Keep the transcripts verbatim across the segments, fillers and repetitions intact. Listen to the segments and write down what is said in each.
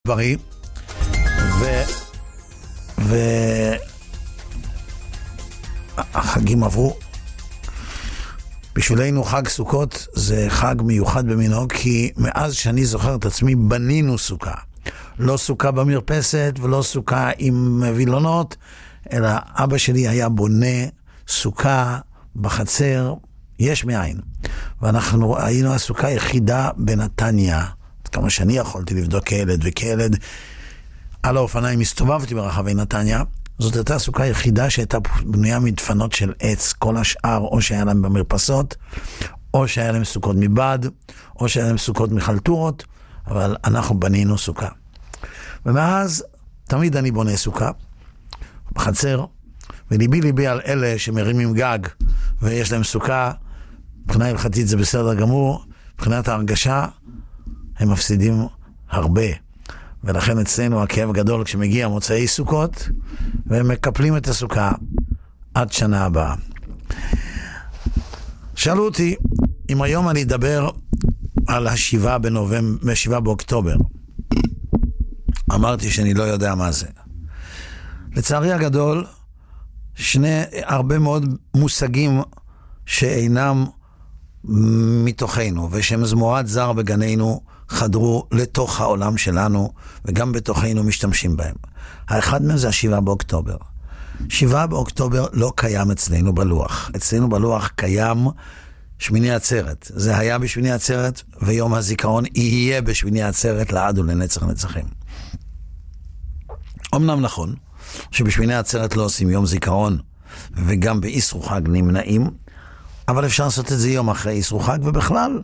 בריא ו... ו... החגים עברו. בשבילנו חג סוכות זה חג מיוחד במינו, כי מאז שאני זוכר את עצמי בנינו סוכה. לא סוכה במרפסת ולא סוכה עם וילונות, אלא אבא שלי היה בונה סוכה בחצר יש מאין. ואנחנו היינו הסוכה היחידה בנתניה, כמה שאני יכולתי לבדוק כילד, וכילד על האופניים הסתובבתי ברחבי נתניה. זאת הייתה הסוכה היחידה שהייתה בנויה מדפנות של עץ. כל השאר או שהיה להם במרפסות, או שהיה להם סוכות מבד, או שהיה להם סוכות מחלטורות, אבל אנחנו בנינו סוכה. ומאז תמיד אני בונה סוכה בחצר, וליבי ליבי על אלה שמרימים גג ויש להם סוכה. מבחינה הלכתית זה בסדר גמור, מבחינת ההרגשה הם מפסידים הרבה, ולכן אצלנו הכאב גדול כשמגיע מוצאי סוכות, והם מקפלים את הסוכה עד שנה הבאה. שאלו אותי אם היום אני אדבר על השבעה בנובמבר, שבעה באוקטובר. אמרתי שאני לא יודע מה זה. לצערי הגדול, שני הרבה מאוד מושגים שאינם מתוכנו, ושהם זמורת זר בגנינו, חדרו לתוך העולם שלנו, וגם בתוכנו משתמשים בהם. האחד מהם זה השבעה באוקטובר. שבעה באוקטובר לא קיים אצלנו בלוח. אצלנו בלוח קיים שמיני עצרת. זה היה בשמיני עצרת, ויום הזיכרון יהיה בשמיני עצרת לעד ולנצח נצחים. אמנם נכון, שבשמיני עצרת לא עושים יום זיכרון, וגם באיסרו חג נמנעים, אבל אפשר לעשות את זה יום אחרי איסרו חג, ובכלל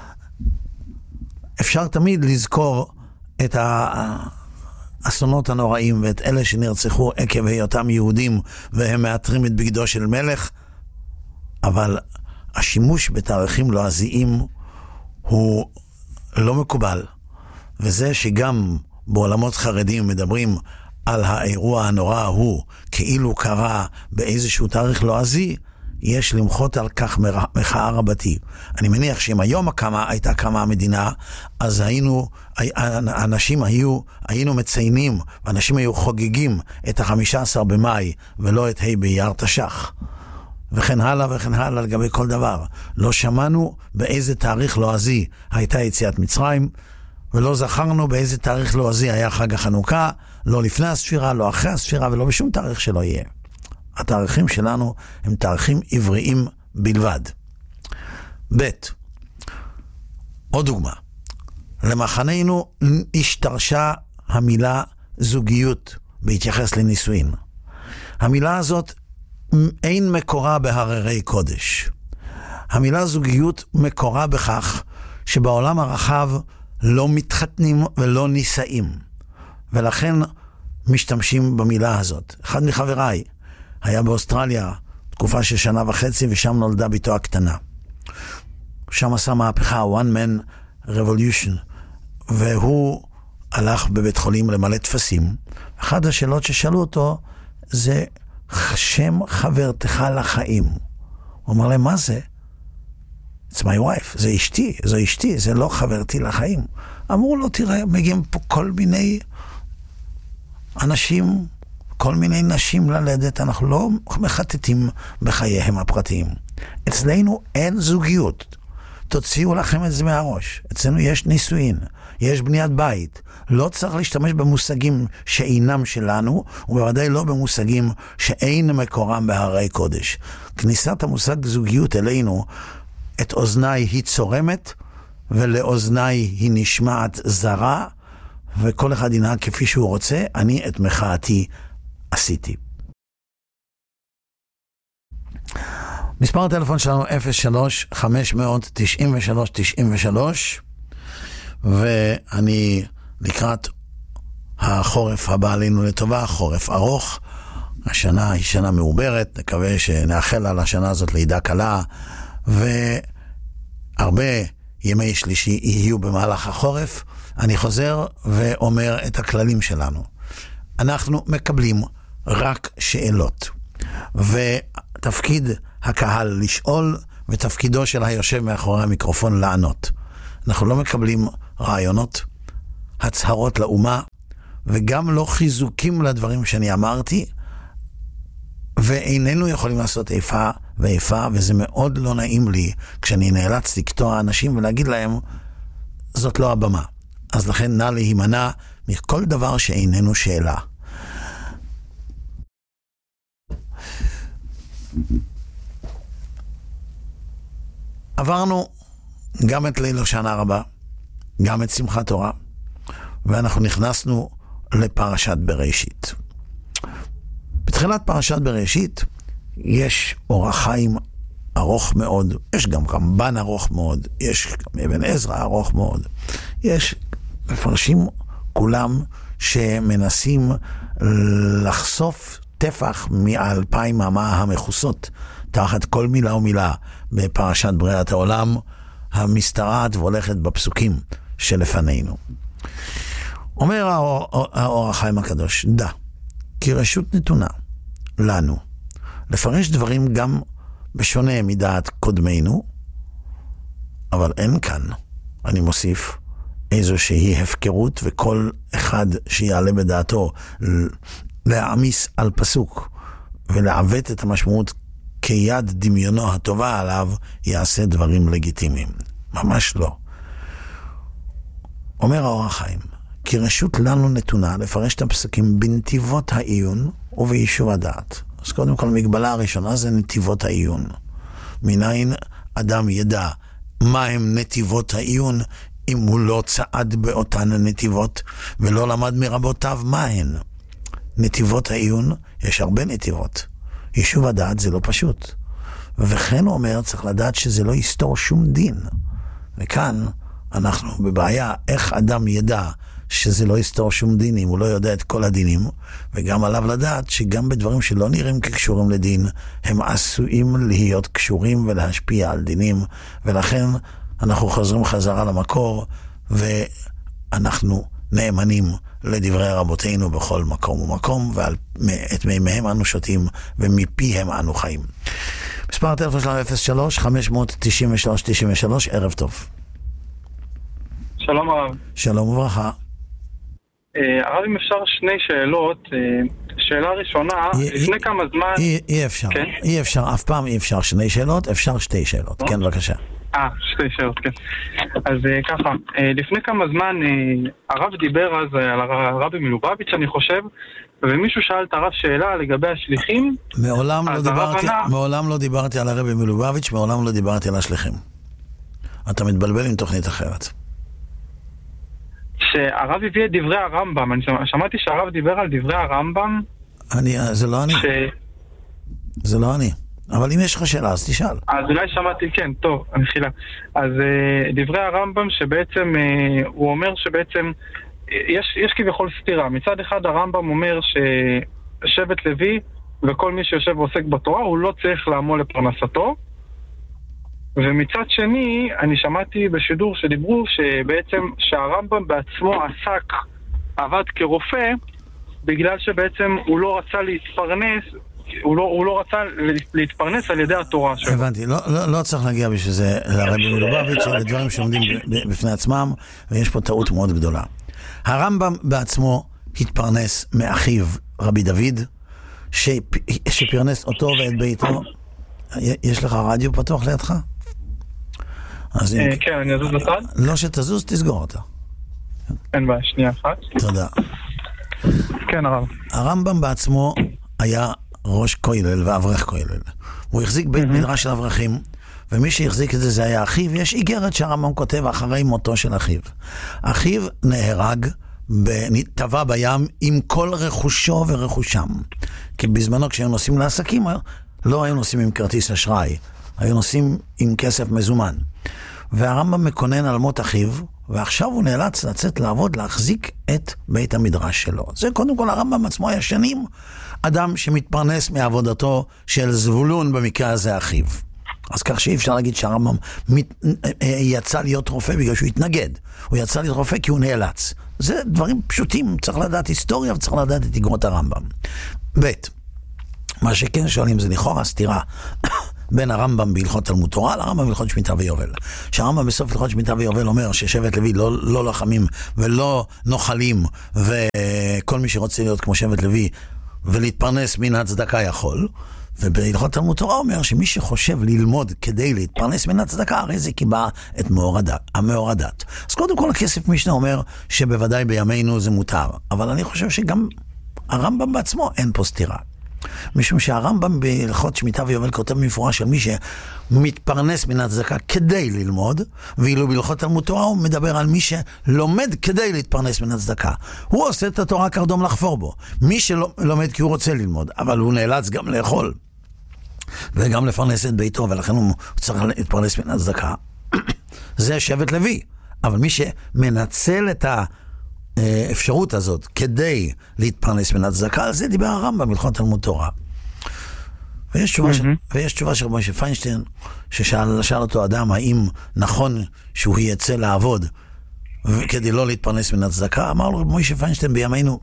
אפשר תמיד לזכור את האסונות הנוראים ואת אלה שנרצחו עקב היותם יהודים והם מאתרים את בגדו של מלך, אבל השימוש בתאריכים לועזיים הוא לא מקובל. וזה שגם בעולמות חרדים מדברים על האירוע הנורא ההוא כאילו קרה באיזשהו תאריך לועזי, יש למחות על כך מחאה רבתי. אני מניח שאם היום הקמה, הייתה קמה המדינה, אז היינו, האנשים היו, היינו מציינים, ואנשים היו חוגגים את ה-חמישה עשר במאי, ולא את ה' באייר תש"ח. וכן הלאה וכן הלאה לגבי כל דבר. לא שמענו באיזה תאריך לועזי הייתה יציאת מצרים, ולא זכרנו באיזה תאריך לועזי היה חג החנוכה, לא לפני הספירה, לא אחרי הספירה, ולא בשום תאריך שלא יהיה. התאריכים שלנו הם תאריכים עבריים בלבד. ב' עוד דוגמה. למחננו השתרשה המילה זוגיות בהתייחס לנישואין. המילה הזאת אין מקורה בהררי קודש. המילה זוגיות מקורה בכך שבעולם הרחב לא מתחתנים ולא נישאים, ולכן משתמשים במילה הזאת. אחד מחבריי היה באוסטרליה תקופה של שנה וחצי, ושם נולדה ביתו הקטנה. שם עשה מהפכה, one man revolution, והוא הלך בבית חולים למלא תפסים. אחת השאלות ששאלו אותו זה שם חברתך לחיים. הוא אמר להם, מה זה? It's my wife, זה אשתי, זה אשתי, זה לא חברתי לחיים. אמרו לו, תראה, מגיעים פה כל מיני אנשים, כל מיני נשים ללדת, אנחנו לא מחטטים בחייהם הפרטיים. אצלנו אין זוגיות. תוציאו לכם את זה מהראש. אצלנו יש נישואין, יש בניית בית. לא צריך להשתמש במושגים שאינם שלנו, ובוודאי לא במושגים שאין מקורם בהרי קודש. כניסת המושג זוגיות אלינו, את אוזניי היא צורמת, ולאוזניי היא נשמעת זרה, וכל אחד ינהג כפי שהוא רוצה. אני את מחאתי עשיתי. מספר הטלפון שלנו אפס שלוש חמש תשע שלוש תשע שלוש, ואני לקראת החורף הבא עלינו לטובה, חורף ארוך. השנה היא שנה מעוברת, נקווה שנאחל על השנה הזאת לידה קלה, והרבה ימי שלישי יהיו במהלך החורף. אני חוזר ואומר את הכללים שלנו. אנחנו מקבלים רק שאלות, ותפקיד הקהל לשאול, ותפקידו של היושב מאחורי המיקרופון לענות. אנחנו לא מקבלים רעיונות. הצהרות לאומה, וגם לא חיזוקים לדברים שאני אמרתי, ואיננו יכולים לעשות איפה ואיפה, וזה מאוד לא נעים לי כשאני נאלץ לקטוע אנשים ולהגיד להם, זאת לא הבמה. אז לכן נא להימנע מכל דבר שאיננו שאלה. עברנו גם את ליל השנה רבה, גם את שמחת תורה, ואנחנו נכנסנו לפרשת בראשית. בתחילת פרשת בראשית יש אורח חיים ארוך מאוד, יש גם רמב"ן ארוך מאוד, יש גם אבן עזרא ארוך מאוד, יש מפרשים כולם שמנסים לחשוף טפח מאלפיים אמה המכוסות תחת כל מילה ומילה בפרשת בריאת העולם המסתרעת והולכת בפסוקים שלפנינו. אומר האור החיים הקדוש, דע, כי רשות נתונה לנו לפרש דברים גם בשונה מדעת קודמינו, אבל אין כאן, אני מוסיף, איזושהי הפקרות, וכל אחד שיעלה בדעתו להעמיס על פסוק ולעוות את המשמעות כיד דמיונו הטובה עליו, יעשה דברים לגיטימיים. ממש לא. אומר האור החיים, כי רשות לנו נתונה לפרש את הפסקים בנתיבות העיון וביישוב הדעת. אז קודם כל, המגבלה הראשונה זה נתיבות העיון. מניין אדם ידע מה הם נתיבות העיון אם הוא לא צעד באותן נתיבות ולא למד מרבותיו מה הן. נתיבות העיון, יש הרבה נתיבות. יישוב הדעת זה לא פשוט. וכן הוא אומר, צריך לדעת שזה לא יסתור שום דין. וכאן אנחנו בבעיה, איך אדם ידע שזה לא יסתור שום דין אם הוא לא יודע את כל הדינים, וגם עליו לדעת שגם בדברים שלא נראים כקשורים לדין, הם עשויים להיות קשורים ולהשפיע על דינים, ולכן אנחנו חוזרים חזרה למקור, ואנחנו נאמנים לדברי רבותינו בכל מקום ומקום, ואת מימיהם אנו שותים, ומפיהם אנו חיים. מספר הטלפון שלנו אפס שלוש חמש תשע שלוש תשע שלוש, ערב טוב. שלום הרב. שלום וברכה. הרב, אם אפשר שני שאלות. שאלה ראשונה, לפני כמה זמן... אי אפשר, אי אפשר, אף פעם אי אפשר שני שאלות, אפשר שתי שאלות. כן, בבקשה. אה, שתי שאלות, כן. אז ככה, לפני כמה זמן הרב דיבר אז על הרבי מלובביץ', אני חושב, ומישהו שאל את הרב שאלה לגבי השליחים. מעולם לא דיברתי, מעולם לא דיברתי על הרבי מלובביץ', מעולם לא דיברתי על השליחים. אתה מתבלבל עם תוכנית אחרת. שהרב הביא את דברי הרמב"ם, אני שמעתי שהרב דיבר על דברי הרמב"ם. אני, זה לא אני. ש... זה לא אני. אבל אם יש לך שאלה, אז תשאל. אז אולי שמעתי, כן, טוב, אני חילה. אז דברי הרמב"ם שבעצם, הוא אומר שבעצם, יש, יש כביכול סתירה. מצד אחד הרמב"ם אומר ששבט לוי וכל מי שיושב ועוסק בתורה, הוא לא צריך לעמול לפרנסתו. ומצד שני, אני שמעתי בשידור שדיברו שבעצם שהרמב"ם בעצמו עסק, עבד כרופא, בגלל שבעצם הוא לא רצה להתפרנס, הוא לא, הוא לא רצה להתפרנס על ידי התורה שלו. הבנתי, לא, לא, לא צריך להגיע בשביל זה לרבי מלובביץ', אלה דברים שעומדים בפני עצמם, ויש פה טעות מאוד גדולה. הרמב"ם בעצמו התפרנס מאחיו רבי דוד, שפרנס אותו ואת ביתו. יש לך רדיו פתוח לידך? כן, אני אזוז בצד? לא שתזוז, תסגור אותה. אין בעיה, שנייה אחת. תודה. כן, הרב. הרמב"ם בעצמו היה ראש כולל ואברך כולל. הוא החזיק בית מדרש של אברכים, ומי שהחזיק את זה זה היה אחיו. יש איגרת שהרמב"ם כותב אחרי מותו של אחיו. אחיו נהרג, טבע בים עם כל רכושו ורכושם. כי בזמנו כשהיו נוסעים לעסקים, לא היו נוסעים עם כרטיס אשראי, היו נוסעים עם כסף מזומן. והרמב"ם מקונן על מות אחיו, ועכשיו הוא נאלץ לצאת לעבוד, להחזיק את בית המדרש שלו. זה קודם כל, הרמב"ם עצמו היה שנים אדם שמתפרנס מעבודתו של זבולון, במקרה הזה אחיו. אז כך שאי אפשר להגיד שהרמב"ם מת... יצא להיות רופא בגלל שהוא התנגד. הוא יצא להיות רופא כי הוא נאלץ. זה דברים פשוטים, צריך לדעת היסטוריה וצריך לדעת את אגרות הרמב"ם. ב' מה שכן שואלים זה לכאורה סתירה בין הרמב"ם בהלכות תלמוד תורה לרמב"ם בהלכות שמיטה ויובל. שהרמב"ם בסוף הלכות שמיטה ויובל אומר ששבט לוי לא, לא לחמים ולא נוחלים, וכל מי שרוצה להיות כמו שבט לוי ולהתפרנס מן הצדקה יכול. ובהלכות תלמוד תורה אומר שמי שחושב ללמוד כדי להתפרנס מן הצדקה, הרי זה קיבע את המאורדת. אז קודם כל הכסף משנה אומר שבוודאי בימינו זה מותר, אבל אני חושב שגם הרמב"ם בעצמו אין פה סתירה. משום שהרמב"ם בהלכות שמיטה ויובל כותב מפורש של מי שמתפרנס מן הצדקה כדי ללמוד, ואילו בהלכות תלמוד תורה הוא מדבר על מי שלומד כדי להתפרנס מן הצדקה. הוא עושה את התורה קרדום לחפור בו. מי שלומד כי הוא רוצה ללמוד, אבל הוא נאלץ גם לאכול וגם לפרנס את ביתו, ולכן הוא צריך להתפרנס מן הצדקה. זה שבט לוי. אבל מי שמנצל את ה... האפשרות הזאת כדי להתפרנס מן הצדקה, על זה דיבר הרמב"ם בהלכות תלמוד תורה. ויש תשובה, mm-hmm. של, ויש תשובה של משה פיינשטיין, ששאל שאל אותו אדם האם נכון שהוא יצא לעבוד כדי לא להתפרנס מן הצדקה. אמר לו משה פיינשטיין, בימינו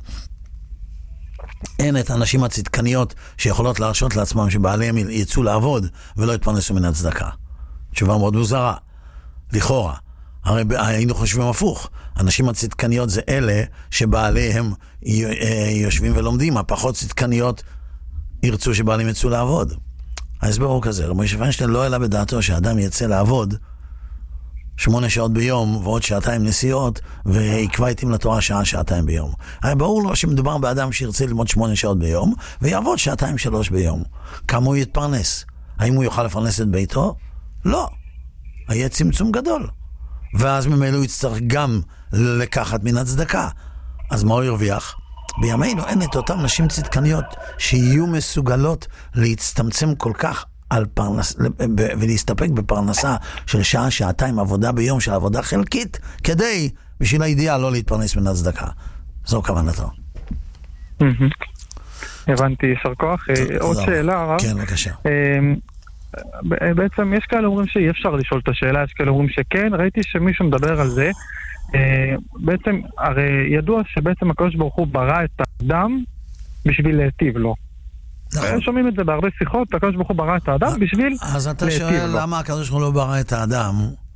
אין את הנשים הצדקניות שיכולות להרשות לעצמם שבעליהם יצאו לעבוד ולא יתפרנסו מן הצדקה. תשובה מאוד מוזרה, לכאורה. הרי היינו חושבים הפוך. הנשים הצדקניות זה אלה שבעליהם יושבים ולומדים, הפחות צדקניות ירצו שבעליהם יצאו לעבוד. ההסבר הוא כזה, רבי משה פיינשטיין לא העלה בדעתו שאדם יצא לעבוד שמונה שעות ביום ועוד שעתיים נסיעות, ויקבע איתים לתורה שעה שעתיים ביום. הרי ברור לו שמדובר באדם שירצה ללמוד שמונה שעות ביום ויעבוד שעתיים שלוש ביום. כמה הוא יתפרנס? האם הוא יוכל לפרנס את ביתו? לא. היה צמצום גדול. ואז ממילא הוא יצטרך גם לקחת מן הצדקה. אז מה הוא ירוויח? בימינו אין את אותם נשים צדקניות שיהיו מסוגלות להצטמצם כל כך על פרנס, ולהסתפק בפרנסה של שעה, שעתיים עבודה ביום, של עבודה חלקית, כדי, בשביל הידיעה, לא להתפרנס מן הצדקה. זו כוונתו. הבנתי, שר כוח. עוד שאלה, הרב. כן, בבקשה. בעצם יש כאלה אומרים שאי אפשר לשאול את השאלה, יש כאלה אומרים שכן, ראיתי שמישהו מדבר על זה. בעצם, הרי ידוע שבעצם הקדוש ברוך הוא ברא את האדם בשביל להיטיב לו. שומעים את זה בהרבה שיחות, הקדוש ברוך הוא ברא את האדם בשביל להיטיב לו. אז אתה שואל למה הקדוש ברוך הוא לא ברא את האדם,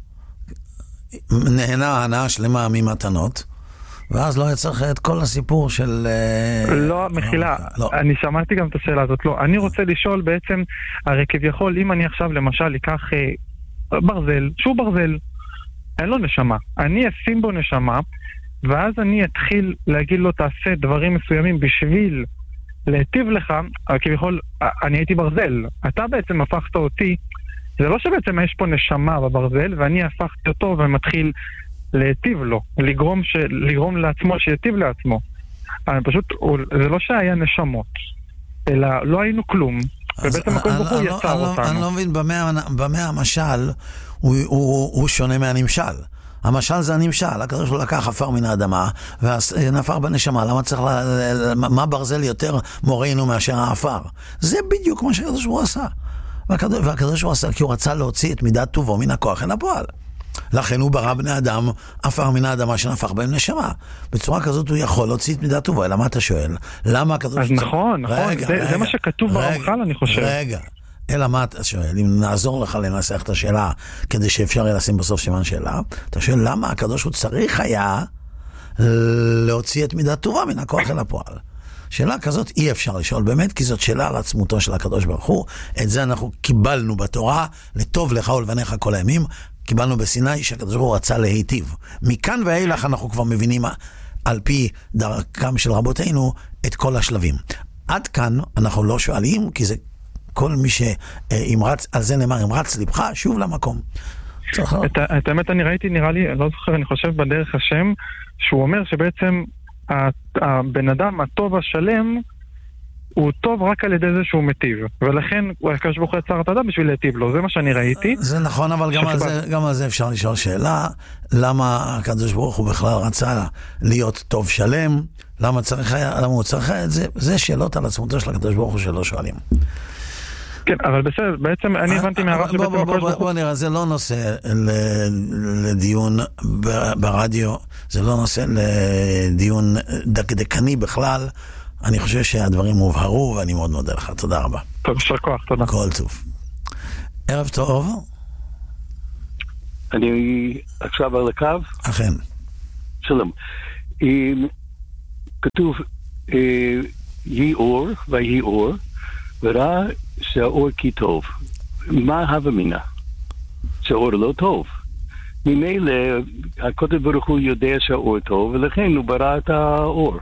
נהנה הנאה שלמה ממתנות, ואז לא יצטרך את כל הסיפור של... לא, מחילה, אני שמעתי גם את השאלה הזאת, לא. אני רוצה לשאול בעצם, הרי כביכול, אם אני עכשיו למשל אקח ברזל, שהוא ברזל, אין לו נשמה. אני אשים בו נשמה, ואז אני אתחיל להגיד לו, תעשה דברים מסוימים בשביל להיטיב לך, כביכול, אני הייתי ברזל. אתה בעצם הפכת אותי, זה לא שבעצם יש פה נשמה בברזל, ואני הפכתי אותו ומתחיל להיטיב לו, לגרום, ש... לגרום לעצמו שיטיב לעצמו. פשוט, זה לא שהיה נשמות, אלא לא היינו כלום, ובעצם הכל ברוך הוא יצר אותנו. אני לא מבין, במה המשל הוא שונה מהנמשל. המשל זה הנמשל, הקדוש ברוך הוא לקח עפר מן האדמה ונפר בנשמה. למה צריך, מה ברזל יותר מורנו מאשר העפר? זה בדיוק מה שהקדוש ברוך הוא עשה. והקדוש ברוך הוא עשה כי הוא רצה להוציא את מידת טובו מן הכוח אל הפועל. לכן הוא ברא בני אדם עפר מן האדמה שנפח בהם נשמה. בצורה כזאת הוא יכול להוציא את מידת טובו. אלא מה אתה שואל? למה הקדוש ברוך הוא... אז נכון, נכון, זה מה שכתוב ברמח"ל, אני חושב. רגע, אלא מה אתה שואל? אם נעזור לך לנסח את השאלה כדי שאפשר יהיה לשים בסוף סימן שאלה, אתה שואל למה הקדוש הוא צריך היה להוציא את מידת טובה מן הכוח אל הפועל. שאלה כזאת אי אפשר לשאול באמת, כי זאת שאלה על עצמותו של הקדוש ברוך הוא. את זה אנחנו קיבלנו בתורה, לטוב לך ולבניך כל הימים, קיבלנו בסיני שהקדוש ברוך הוא רצה להיטיב. מכאן ואילך אנחנו כבר מבינים על פי דרכם של רבותינו את כל השלבים. עד כאן אנחנו לא שואלים, כי זה כל מי שאמרץ, על זה נאמר, אמרץ לבך, שוב למקום. את האמת אני ראיתי, נראה לי, לא זוכר, אני חושב בדרך השם, שהוא אומר שבעצם הבן אדם הטוב השלם, הוא טוב רק על ידי זה שהוא מטיב, ולכן הקדוש ברוך הוא יצר את האדם בשביל להטיב לו, זה מה שאני ראיתי. זה נכון, אבל גם על זה, גם על זה אפשר לשאול שאלה, למה הקדוש ברוך הוא בכלל רצה להיות טוב שלם, למה צריך, למה הוא צריך את זה, זה שאלות על עצמותו של הקדוש ברוך הוא שלא שואלים. כן, אבל בסדר, בעצם אני הבנתי מהרב שבעצם הקדוש ברוך הוא... בוא נראה, זה לא נושא לדיון ברדיו, זה לא נושא לדיון דקדקני בכלל, אני חושב שהדברים מובהרו, ואני מאוד מודה לך. תודה רבה. טוב, שר כוח, תודה. כל טוב. ערב טוב. אני עכשיו על הקו? אכן. שלום. כתוב, יהי אור ויהי אור, וראה שהאור כי טוב. מה הווה מינה? שהאור לא טוב. ממילא, הקדוש ברוך הוא יודע שהאור טוב, ולכן הוא ברא את האור.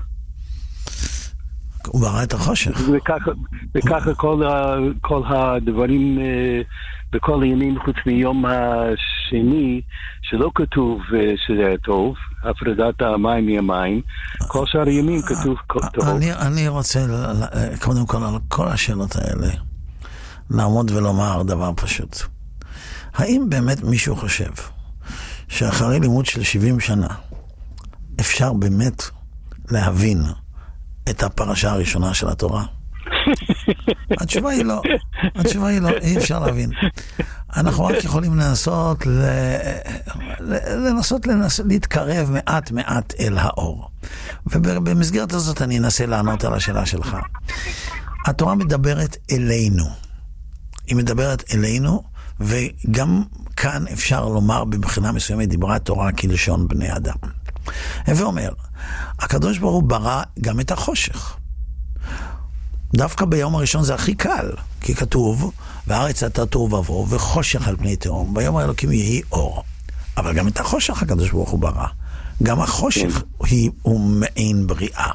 הוא ברא את החושך. וככה, וככה כל, ה, כל הדברים בכל הימים חוץ מיום השני, שלא כתוב שזה היה טוב, הפרדת המים מהמים, כל שאר הימים כתוב טוב. אני, אני רוצה, קודם כל, על כל השאלות האלה, לעמוד ולומר דבר פשוט. האם באמת מישהו חושב שאחרי לימוד של שבעים שנה אפשר באמת להבין את הפרשה הראשונה של התורה? התשובה היא לא. התשובה היא לא, אי אפשר להבין. אנחנו רק יכולים לנסות לנסות להתקרב מעט מעט אל האור. ובמסגרת הזאת אני אנסה לענות על השאלה שלך. התורה מדברת אלינו. היא מדברת אלינו, וגם כאן אפשר לומר בבחינה מסוימת דיברה התורה כלשון בני אדם. ואומר, הקדוש ברוך הוא ברא גם את החושך. דווקא ביום הראשון זה הכי קל, כי כתוב, והארץ הייתה תוהו ובוהו, וחושך על פני תהום, ביום האלוקים יהי אור. אבל גם את החושך הקדוש ברוך הוא ברא. גם החושך היא, הוא מעין בריאה.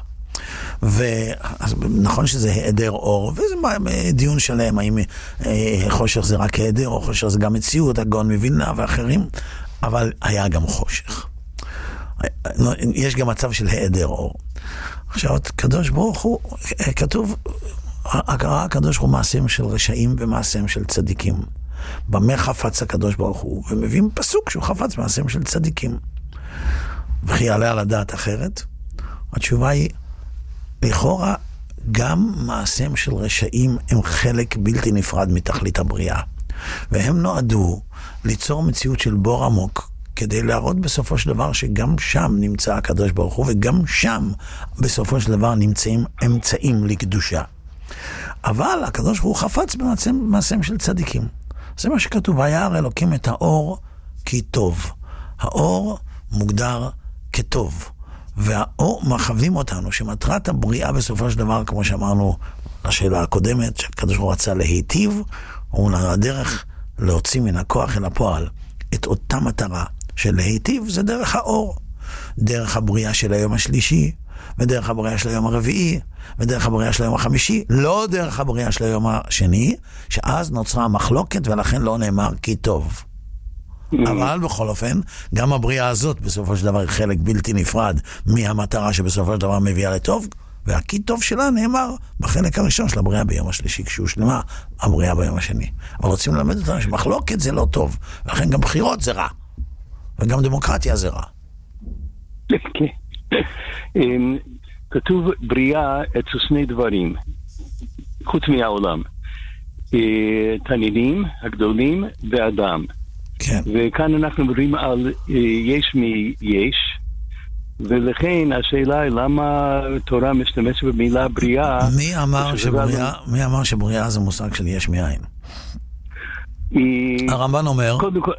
ונכון שזה היעדר אור, וזה דיון שלם, האם חושך זה רק היעדר, או חושך זה גם מציאות, הגאון מווילנה ואחרים, אבל היה גם חושך. יש גם מצב של היעדר אור. עכשיו, הקדוש ברוך הוא, כתוב, הקרא הקדוש ברוך הוא מעשיהם של רשעים ומעשיהם של צדיקים. במה חפץ הקדוש ברוך הוא? ומביאים פסוק שהוא חפץ מעשיהם של צדיקים. וכי יעלה על הדעת אחרת? התשובה היא, לכאורה, גם מעשיהם של רשעים הם חלק בלתי נפרד מתכלית הבריאה. והם נועדו ליצור מציאות של בור עמוק, כדי להראות בסופו של דבר שגם שם נמצא הקדוש ברוך הוא, וגם שם בסופו של דבר נמצאים אמצעים לקדושה. אבל הקדוש ברוך הוא חפץ במעשיהם של צדיקים. זה מה שכתוב, וירא אלוקים את האור כי טוב. האור מוגדר כטוב. והאור מכוונים אותנו, שמטרת הבריאה בסופו של דבר, כמו שאמרנו לשאלה הקודמת, שהקדוש ברוך הוא רצה להיטיב, הוא הדרך להוציא מן הכוח אל הפועל את אותה מטרה של להיטיב, זה דרך האור. דרך הבריאה של היום השלישי, ודרך הבריאה של היום הרביעי, ודרך הבריאה של היום החמישי, לא דרך הבריאה של היום השני, שאז נוצרה המחלוקת ולכן לא נאמר כי טוב. אבל בכל אופן, גם הבריאה הזאת בסופו של דבר היא חלק בלתי נפרד מהמטרה שבסופו של דבר מביאה לטוב, והכי טוב שלה נאמר בחלק הראשון של הבריאה ביום השלישי, כשהוא שלמה הבריאה ביום השני. אבל רוצים ללמד אותנו שמחלוקת זה לא טוב, ולכן גם בחירות זה רע, וגם דמוקרטיה זה רע. כתוב בריאה אצל שני דברים, חוץ מהעולם. תנינים הגדולים ואדם. כן. וכאן אנחנו מדברים על יש מי יש, ולכן השאלה היא למה התורה משתמשת במילה בריאה. מי אמר שבריאה, מי אמר שבריאה זה מושג של יש מאין? הרמב"ן אומר,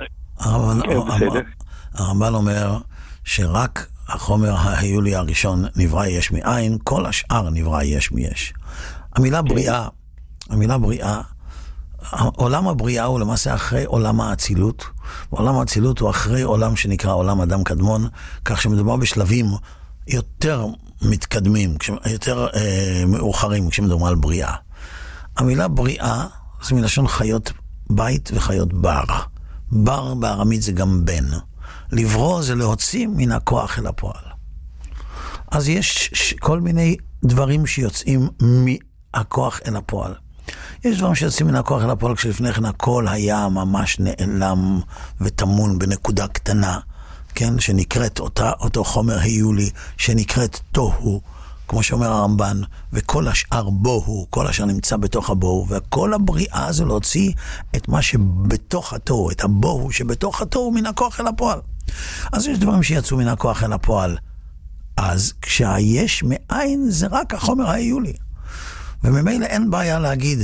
הרמב"ן אומר שרק החומר ההיולי הראשון נברא יש מאין, כל השאר נברא יש מיש. המילה בריאה, המילה בריאה, עולם הבריאה הוא למעשה אחרי עולם האצילות. עולם האצילות הוא אחרי עולם שנקרא עולם אדם קדמון, כך שמדובר בשלבים יותר מתקדמים, יותר אה, מאוחרים כשמדובר על בריאה. המילה בריאה זה מלשון חיות בית וחיות בר. בר בארמית זה גם בן. לברוא זה להוציא מן הכוח אל הפועל. אז יש כל מיני דברים שיוצאים מהכוח אל הפועל. יש דברים שיוצאים מן הכוח אל הפועל כשלפני כן הכל היה ממש נעלם ותמון בנקודה קטנה, כן? שנקראת אותה, אותו חומר היולי, שנקראת תוהו, כמו שאומר הרמב"ן, וכל השאר בוהו, כל השאר נמצא בתוך הבוהו, וכל הבריאה זה להוציא את מה שבתוך התוהו, את הבוהו שבתוך התוהו מן הכוח אל הפועל. אז יש דברים שיצאו מן הכוח אל הפועל. אז כשהיש מאין זה רק החומר היולי. וממילא אין בעיה להגיד,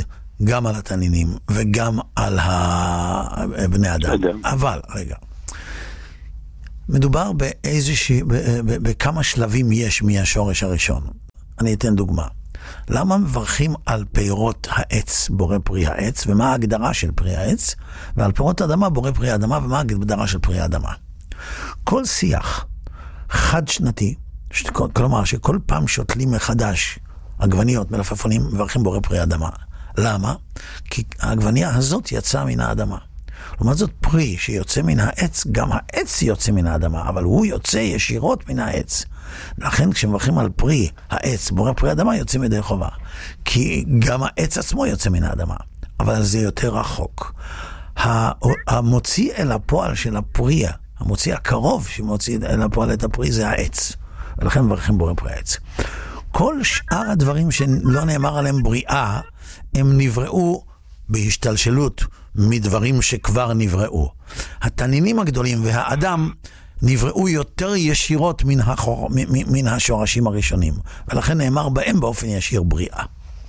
גם על התנינים וגם על בני אדם. אבל, רגע, מדובר באיזושהי, בכמה שלבים יש מהשורש הראשון. אני אתן דוגמה. למה מברכים על פירות העץ, בורא פרי העץ, ומה ההגדרה של פרי העץ, ועל פירות האדמה, בורא פרי האדמה, ומה ההגדרה של פרי האדמה. כל שיח חד שנתי, כלומר שכל פעם שותלים מחדש עגבניות, מלפפונים, מברכים בורא פרי האדמה. למה? כי העגבניה הזאת יצאה מן האדמה. לעומת זאת פרי שיוצא מן העץ, גם העץ יוצא מן האדמה, אבל הוא יוצא ישירות מן העץ. לכן כשמברכים על פרי העץ, בורא פרי האדמה יוצא מדי חובה. כי גם העץ עצמו יוצא מן האדמה, אבל זה יותר רחוק. המוציא אל הפועל של הפרי, המוציא הקרוב שמוציא אל הפועל את הפרי זה העץ. ולכן מברכים בורא פרי העץ. כל שאר הדברים שלא נאמר עליהם בריאה, הם נבראו בהשתלשלות מדברים שכבר נבראו. התנינים הגדולים והאדם נבראו יותר ישירות מן, החור, מן השורשים הראשונים, ולכן נאמר בהם באופן ישיר בריאה.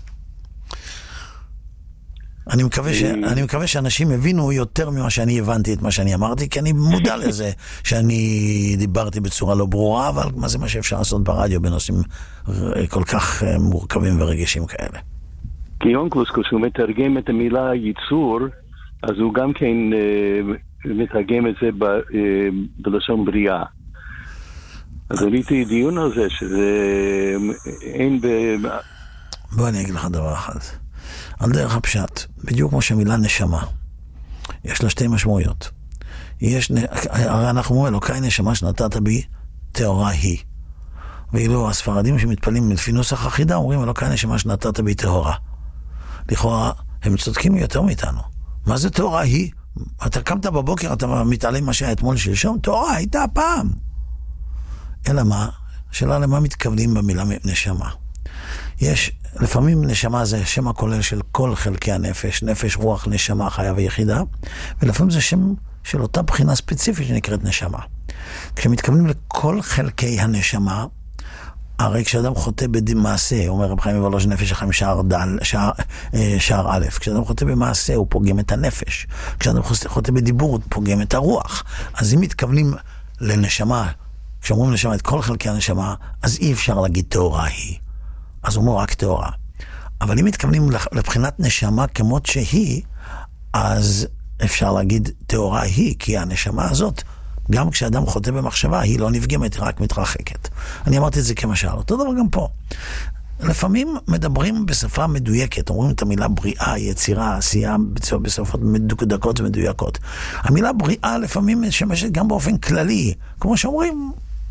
אני מקווה, ש... אני מקווה שאנשים הבינו יותר ממה שאני הבנתי את מה שאני אמרתי, כי אני מודע לזה שאני דיברתי בצורה לא ברורה, אבל מה זה מה שאפשר לעשות ברדיו בנושאים כל כך מורכבים ורגישים כאלה. כי אונקלוס, כשהוא מתרגם את המילה ייצור, אז הוא גם כן מתרגם את זה ב, בלשון בריאה. אז עליתי דיון על זה, שזה אין ב... בוא אני אגיד לך דבר אחד. על דרך הפשט, בדיוק כמו שהמילה נשמה, יש לה שתי משמעויות. יש, הרי אנחנו אומרים, אלוקי נשמה שנתת בי, תאורה היא. ואילו הספרדים שמתפלים לפי נוסח אחידה, אומרים, אלוקי נשמה שנתת בי תאורה. לכאורה, הם צודקים יותר מאיתנו. מה זה תאורה היא? אתה קמת בבוקר, אתה מתעלם מה שהיה אתמול שלשום, תאורה הייתה פעם. אלא מה? שאלה למה מתכוונים במילה נשמה. יש, לפעמים נשמה זה שם הכולל של כל חלקי הנפש, נפש, רוח, נשמה, חיה ויחידה, ולפעמים זה שם של אותה בחינה ספציפית שנקראת נשמה. כשמתכוונים לכל חלקי הנשמה, הרי כשאדם חוטא במעשה, אומר רב חיים מבלוש נפש החיים שער דל, שער, שער א', כשאדם חוטא במעשה הוא פוגם את הנפש, כשאדם חוטא בדיבור הוא פוגם את הרוח. אז אם מתכוונים לנשמה, כשאומרים נשמה את כל חלקי הנשמה, אז אי אפשר להגיד תאורה היא. אז הוא אומר רק תאורה. אבל אם מתכוונים לבחינת נשמה כמות שהיא, אז אפשר להגיד תאורה היא, כי הנשמה הזאת, גם כשאדם חוטא במחשבה, היא לא נפגמת, היא רק מתרחקת. אני אמרתי את זה כמשל, אותו דבר גם פה. לפעמים מדברים בשפה מדויקת, אומרים את המילה בריאה, יצירה, עשייה, בשפות מדוקדקות ומדויקות. המילה בריאה לפעמים משמשת גם באופן כללי, כמו שאומרים,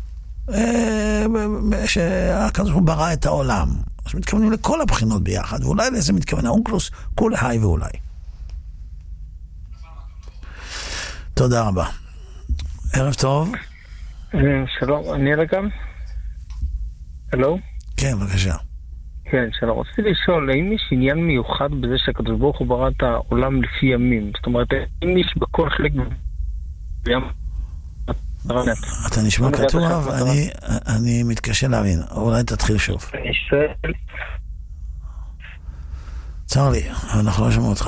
שהקדוש ברוך הוא ברא את העולם. אז מתכוונים לכל הבחינות ביחד, ואולי לזה מתכוון האונקלוס, כול היי ואולי. תודה רבה. ערב טוב. שלום, אני אלה גם? הלו? כן, בבקשה. כן, שלום. רציתי לשאול, האם יש עניין מיוחד בזה שהקדוש ברוך הוא ברא את העולם לפי ימים? זאת אומרת, האם יש בכל חלק בים? אתה נשמע קטוע, ואני מתקשה להבין. אולי תתחיל שוב. צר לי, אנחנו לא שומעים אותך.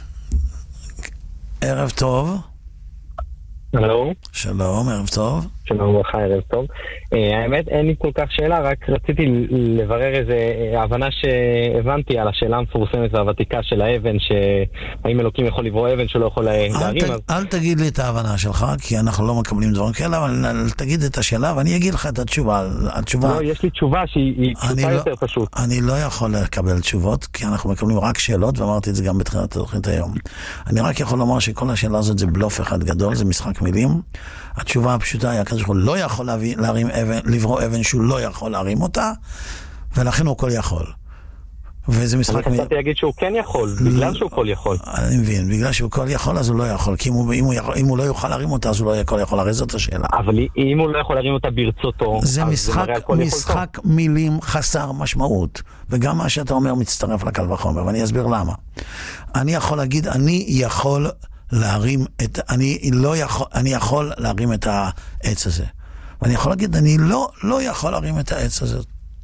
ערב טוב. הלו. שלום, ערב טוב. שלום לך, ערב טוב. האמת, אין לי כל כך שאלה, רק רציתי לברר איזו הבנה שהבנתי על השאלה המפורסמת והוותיקה של האבן, שהאם אלוקים יכול לברוא אבן שלא יכול להרים. אל תגיד לי את ההבנה שלך, כי אנחנו לא מקבלים דברים כאלה, אבל תגיד את השאלה ואני אגיד לך את התשובה. לא, יש לי תשובה שהיא פשוטה יותר פשוט. אני לא יכול לקבל תשובות, כי אנחנו מקבלים רק שאלות, ואמרתי את זה גם בתחילת התוכנית היום. אני רק יכול לומר שכל השאלה הזאת זה בלוף אחד גדול, זה משחק מילים. התשובה הפשוטה היא, הקדוש ברוך הוא לא יכול להרים אבן, לברוא אבן שהוא לא יכול להרים אותה, ולכן הוא כל יכול. וזה משחק... אני חשבתי להגיד שהוא כן יכול, בגלל שהוא כל יכול. אני מבין, בגלל שהוא כל יכול אז הוא לא יכול, כי אם הוא, אם הוא, אם הוא לא יוכל להרים אותה אז הוא לא יהיה כל יכול, הרי זאת השאלה. אבל אם הוא לא יכול להרים אותה ברצותו, זה משחק, משחק מילים חסר משמעות, וגם מה שאתה אומר מצטרף לקל וחומר, ואני אסביר למה. אני יכול להגיד, אני יכול להרים את, אני לא יכול, אני יכול להרים את העץ הזה. ואני יכול להגיד, אני לא, לא יכול להרים את העץ הזה.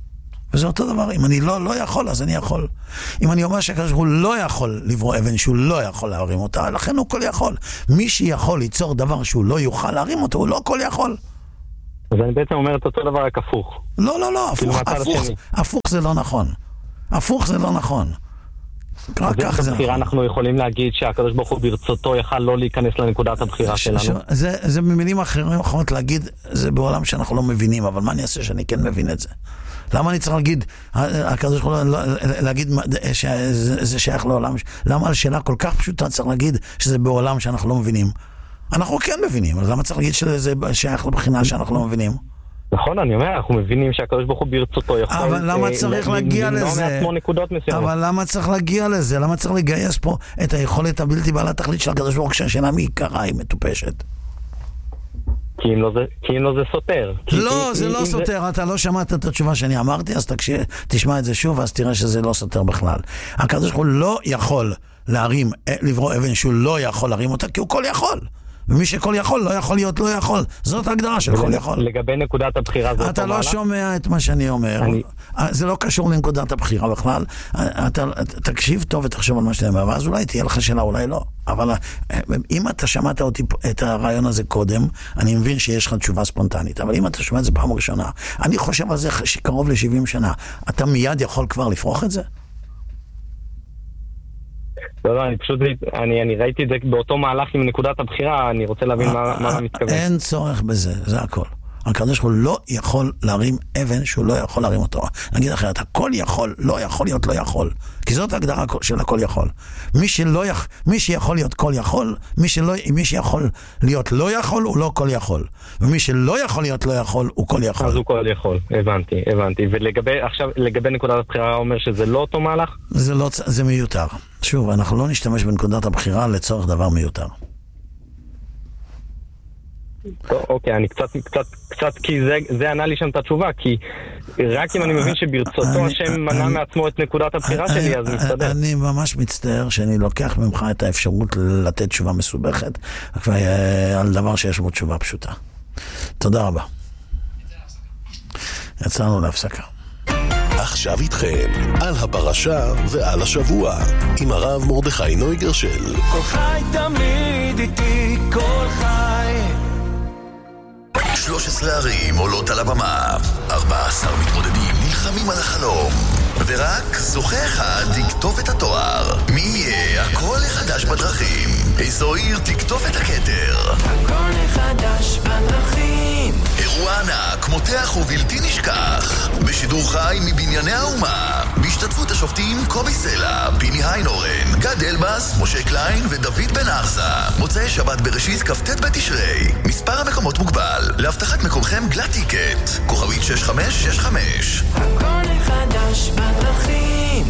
וזה אותו דבר, אם אני לא, לא יכול, אז אני יכול. אם אני אומר שהקדוש ברוך הוא לא יכול לברוא אבן שהוא לא יכול להרים אותה, לכן הוא כל יכול. מי שיכול ליצור דבר שהוא לא יוכל להרים אותו, הוא לא כל יכול. אז אני בעצם אומר את אותו דבר רק הפוך. לא, לא, לא, הפוך, הפוך, הפוך זה לא נכון. הפוך זה לא נכון. אז את הבחירה אנחנו יכולים להגיד שהקדוש ברוך הוא ברצותו יכל לא להיכנס לנקודת הבחירה שלנו. זה במילים אחרות להגיד, זה בעולם שאנחנו לא מבינים, אבל מה אני אעשה שאני כן מבין את זה? למה אני צריך להגיד, הקדוש ברוך הוא להגיד שזה שייך לעולם? למה על שאלה כל כך פשוטה צריך להגיד שזה בעולם שאנחנו לא מבינים? אנחנו כן מבינים, אז למה צריך להגיד שזה שייך לבחינה שאנחנו לא מבינים? נכון, אני אומר, אנחנו מבינים שהקדוש ברוך הוא ברצותו יכול... אבל למה צריך להגיע לזה? אבל למה צריך להגיע לזה? למה צריך לגייס פה את היכולת הבלתי בעלת תכלית של הקדוש ברוך הוא כשהשאלה מעיקרה היא מטופשת? כי אם לא זה סותר. לא, זה לא סותר, אתה לא שמעת את התשובה שאני אמרתי, אז תשמע את זה שוב, אז תראה שזה לא סותר בכלל. הקדוש ברוך הוא לא יכול להרים, לברוא אבן שהוא לא יכול להרים אותה, כי הוא כל יכול. ומי שכל יכול, לא יכול להיות לא יכול. זאת ההגדרה של כל יכול. לגבי נקודת הבחירה זה אתה לא שומע את מה שאני אומר. זה לא קשור לנקודת הבחירה בכלל. אתה תקשיב טוב ותחשוב על מה שאני אומר, ואז אולי תהיה לך שאלה, אולי לא. אבל אם אתה שמעת אותי את הרעיון הזה קודם, אני מבין שיש לך תשובה ספונטנית. אבל אם אתה שומע את זה פעם ראשונה, אני חושב על זה שקרוב ל-שבעים שנה. אתה מיד יכול כבר לפרוח את זה? לא, לא, אני פשוט, אני, אני ראיתי את זה באותו מהלך עם נקודת הבחירה, אני רוצה להבין מה, מה מתכוון. אין צורך בזה, זה הכל. הקדוש ברוך הוא לא יכול להרים אבן שהוא לא יכול להרים אותו. נגיד אחרת, הכל יכול, לא יכול להיות לא יכול. כי זאת ההגדרה של הכל יכול. מי שלא יכ... מי שיכול להיות כל יכול, מי שלא... מי שיכול להיות לא יכול, הוא לא כל יכול. ומי שלא יכול להיות לא יכול, הוא כל יכול. אז הוא כל יכול, הבנתי, הבנתי. ולגבי, עכשיו, לגבי נקודת הבחירה, אומר שזה לא אותו מהלך? זה לא, זה מיותר. שוב, אנחנו לא נשתמש בנקודת הבחירה לצורך דבר מיותר. טוב, אוקיי, אני קצת, קצת, קצת, כי זה, זה ענה לי שם את התשובה, כי רק אם אני מבין שברצותו השם מנע מעצמו את נקודת הבחירה שלי, אז מסתדר. אני ממש מצטער שאני לוקח ממך את האפשרות לתת תשובה מסובכת, על דבר שיש בו תשובה פשוטה. תודה רבה. יצאנו להפסקה. עכשיו איתכם, על הפרשה ועל השבוע, עם הרב מרדכי נויגרשל. כל חי תמיד איתי, כל חי. שלוש עשרה ערים עולות על הבמה, ארבעה עשר מתמודדים נלחמים על החלום, ורק זוכה אחד תקטוף את התואר. מי יהיה הקול החדש בדרכים? איזו עיר תקטוף את הכתר? הקול החדש בדרכים. אירוע ענק, מותח ובלתי נשכח, בשידור חי מבנייני האומה, בהשתתפות השופטים קובי סלע, פיני היינורן, גד אלבס, משה קליין ודוד בן ארזה. מוצאי שבת בראשית כ"ט בתשרי. מספר המקומות מוגבל. להבטחת מקומכם גלת טיקט, כוכבית שש חמש שש חמש. הקול החדש בדרכים.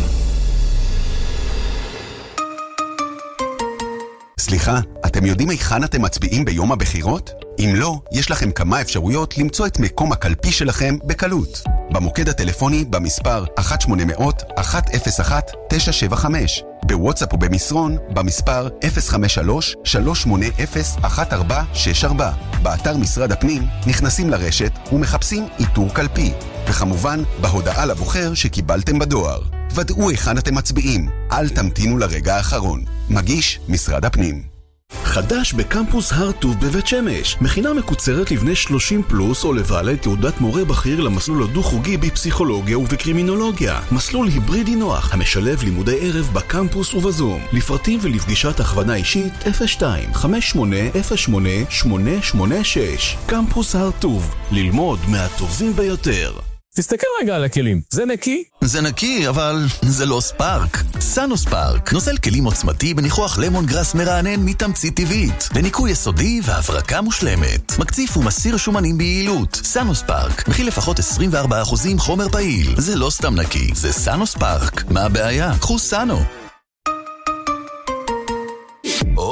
סליחה, אתם יודעים היכן אתם מצביעים ביום הבחירות? אם לא, יש לכם כמה אפשרויות למצוא את מקום הקלפי שלכם בקלות. במוקד הטלפוני במספר אחת שמונה אפס אפס אחת אפס אחת תשע שבע חמש, בוואטסאפ ובמסרון במספר אפס חמש שלוש שלוש שמונה אפס אחת ארבע שש ארבע. באתר משרד הפנים נכנסים לרשת ומחפשים איתור קלפי, וכמובן בהודעה לבוחר שקיבלתם בדואר. ודאו היכן אתם מצביעים, אל תמתינו לרגע האחרון. מגיש משרד הפנים. חדש בקמפוס הר טוב בבית שמש, מכינה מקוצרת לבני שלושים פלוס או לבעלי תעודת מורה בכיר למסלול הדו-חוגי בפסיכולוגיה ובקרימינולוגיה. מסלול היברידי נוח המשלב לימודי ערב בקמפוס ובזום. לפרטים ולפגישת הכוונה אישית אפס שתיים חמש שמונה אפס שמונה שמונה שמונה שש. קמפוס הר טוב, ללמוד מהטובים ביותר. תסתכל רגע על הכלים, זה נקי? זה נקי, אבל זה לא ספארק. סאנו ספארק, נוזל כלים עוצמתי בניחוח למון גרס מרענן מתמצית טבעית, לניקוי יסודי והברקה מושלמת. מקציף ומסיר שומנים ביעילות. סאנו ספארק, מכיל לפחות עשרים וארבעה אחוז חומר פעיל. זה לא סתם נקי, זה סאנו ספארק. מה הבעיה? קחו סאנו. או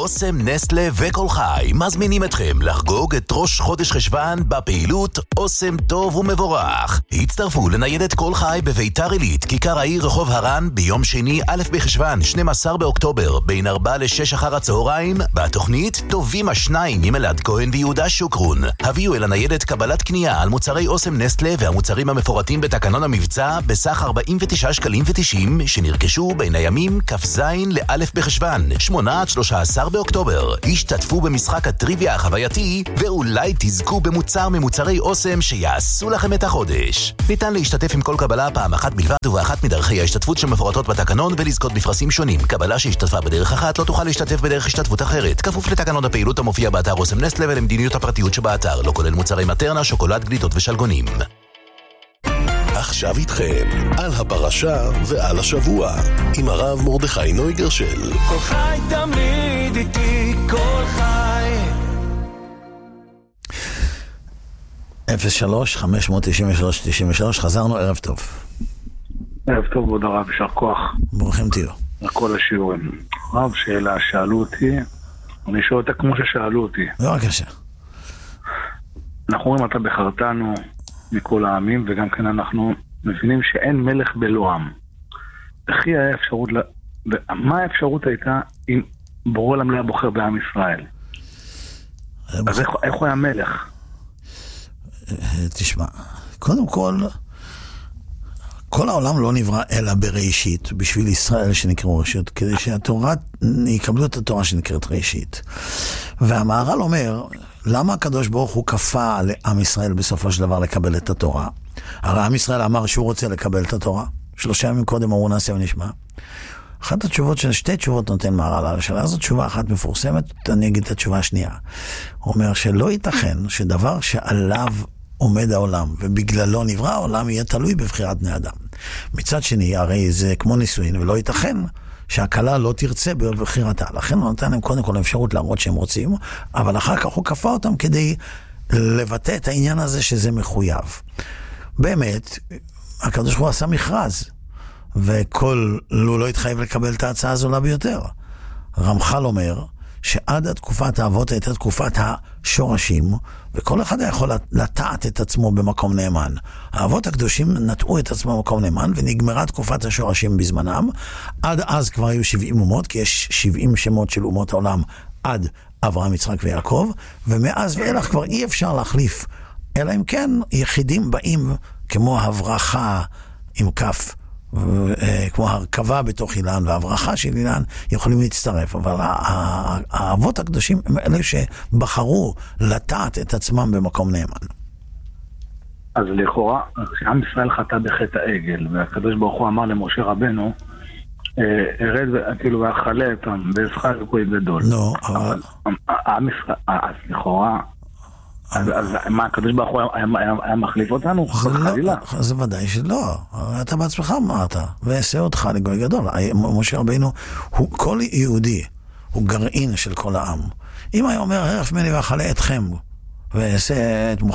אוסם, נסטלה וכל חי מזמינים אתכם לחגוג את ראש חודש חשבן בפעילות אוסם טוב ומבורך. הצטרפו לניידת כל חי בביתר עילית, כיכר העיר רחוב הרן, ביום שני א' בחשבן שנים עשר באוקטובר בין ארבע לשש אחר הצהריים, בתוכנית טובים השניים עם אלעד כהן ויהודה שוקרון. הביאו אל הניידת קבלת קנייה על מוצרי אוסם, נסטלה והמוצרים המפורטים בתקנון המבצע בסך ארבעים ותשעה שקלים ותשעים שנרכשו בין הימים כ"ז לאלף בחשבן שמונה עד שלושה עשר באוקטובר. השתתפו במשחק הטריוויה החווייתי ואולי תזכו במוצר ממוצרי אוסם שיעשו לכם את החודש. ניתן להשתתף עם כל קבלה פעם אחת בלבד ובאחת מדרכי ההשתתפות שמפורטות בתקנון ולזכות בפרסים שונים. קבלה שהשתתפה בדרך אחת לא תוכל להשתתף בדרך השתתפות אחרת, כפוף לתקנון הפעילות המופיע באתר אוסם נסטלה ולמדיניות הפרטיות שבאתר, לא כולל מוצרי מטרנה, שוקולד, גלידות ושלגונים. עכשיו איתכם על הפרשה ועל השבוע עם הרב מרדכי נויגרשל. כל חי תמיד איתי, כל חי. אפס שלוש חמש תשע שלוש תשע שלוש. חזרנו, ערב טוב. ערב טוב, כבוד הרב, יישר כוח. ברוכים תהיו. לכל השיעורים. רב, שאלה שאלו אותי, אני שואל אותה כמו ששאלו אותי. בבקשה. אנחנו רואים אתה בחרתנו מכל העמים, וגם כן אנחנו מבינים שאין מלך בלא עם. וכי היה אפשרות, מה האפשרות הייתה אם בורא עולם לא היה בוחר בעם ישראל? אז איך, איך הוא היה מלך? תשמע, קודם כל, כל העולם לא נברא אלא בראשית, בשביל ישראל שנקראו ראשית, כדי שהתורה, יקבלו את התורה שנקראת ראשית. והמהר"ל אומר, למה הקדוש ברוך הוא כפה על עם ישראל בסופו של דבר לקבל את התורה? הרי עם ישראל אמר שהוא רוצה לקבל את התורה. שלושה ימים קודם אמרו נעשה ונשמע. אחת התשובות, שתי תשובות נותן מהר"ל על השאלה הזאת, תשובה אחת מפורסמת, אני אגיד את התשובה השנייה. הוא אומר שלא ייתכן שדבר שעליו עומד העולם, ובגללו נברא העולם, יהיה תלוי בבחירת בני אדם. מצד שני, הרי זה כמו נישואין, ולא ייתכן שהכלה לא תרצה בבחירתה. לכן הוא נותן להם קודם כל אפשרות להראות שהם רוצים, אבל אחר כך הוא כפה אותם כדי לבטא את העניין הזה שזה מחויב. באמת, הקדוש ברוך הוא עשה מכרז, וכל הוא לא התחייב לקבל את ההצעה הזולה ביותר. רמח"ל אומר שעד התקופת האבות הייתה תקופת השורשים, וכל אחד יכול לטעת את עצמו במקום נאמן. האבות הקדושים נטעו את עצמו במקום נאמן, ונגמרה תקופת השורשים בזמנם. עד אז כבר היו שבעים אומות, כי יש שבעים שמות של אומות העולם עד אברהם, יצחק ויעקב, ומאז ואילך כבר אי אפשר להחליף, אלא אם כן יחידים באים כמו הברכה עם כף, כמו הרכבה בתוך אילן והברכה של אילן יכולים להצטרף, אבל האבות הקדושים הם אלה שבחרו לטעת את עצמם במקום נאמן. אז לכאורה, כשעם ישראל חטא בחטא העגל, והקדוש ברוך הוא אמר למשה רבנו, ארד כאילו ואכלה אותם באבחה וקוי גדול. לא, אבל עם ישראל, אז לכאורה אז מה, הקדוש ברוך הוא היה מחליף אותנו? זה ודאי שלא. אתה בעצמך אמרת, ועשה אותך לגוי גדול. משה רבינו, כל יהודי הוא גרעין של כל העם. אם היה אומר, הרף ממני ואכלה אתכם, ועשה את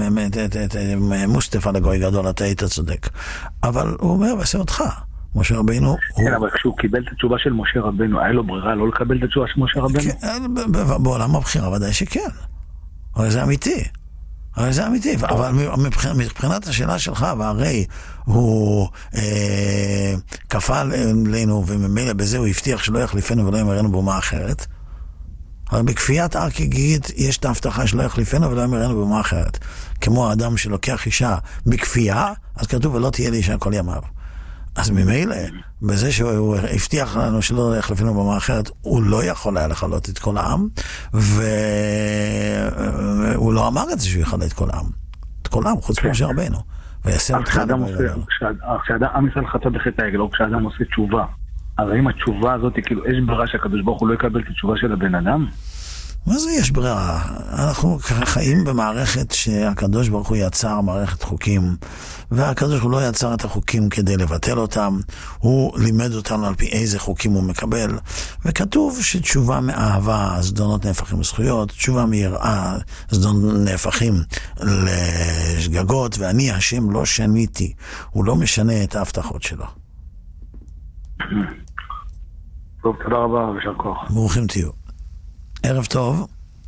מוסטפא לגוי גדול, אתה היית צודק. אבל הוא אומר, ועשה אותך. משה רבינו... כן, אבל כשהוא קיבל את התשובה של משה רבינו, היה לו ברירה לא לקבל את התשובה של משה רבינו? בעולם הבחירה ודאי שכן. אבל זה אמיתי, אבל זה אמיתי, אבל מבחינת השאלה שלך, והרי הוא אה, כפה לנו, וממילא בזה הוא הבטיח שלא יחליפנו ולא ימרנו באומה אחרת, אבל בכפיית הר כגיגית יש את ההבטחה שלא יחליפנו ולא ימרנו באומה אחרת. כמו האדם שלוקח אישה בכפייה, אז כתוב ולא תהיה לי אישה כל ימיו. אז ממילא, בזה שהוא הבטיח לנו שלא יחליפנו במה אחרת, הוא לא יכול היה לחלות את כל העם, והוא לא אמר את זה שהוא יחלה את כל העם. את כל העם, חוץ משה רבנו. ויעשה אותך... כשאדם ישראל חטא בחטא העגל, או כשאדם עושה תשובה, אז האם התשובה הזאת, כאילו, יש ברירה שהקדוש ברוך הוא לא יקבל את התשובה של הבן אדם? מה זה יש ברירה? אנחנו חיים במערכת שהקדוש ברוך הוא יצר מערכת חוקים, והקדוש ברוך הוא לא יצר את החוקים כדי לבטל אותם, הוא לימד אותנו על פי איזה חוקים הוא מקבל, וכתוב שתשובה מאהבה, זדונות נהפכים לזכויות, תשובה מיראה, זדונות נהפכים לשגגות, ואני השם לא שניתי, הוא לא משנה את ההבטחות שלו. טוב, תודה רבה ושל כוח. ברוכים תהיו. ערב טוב.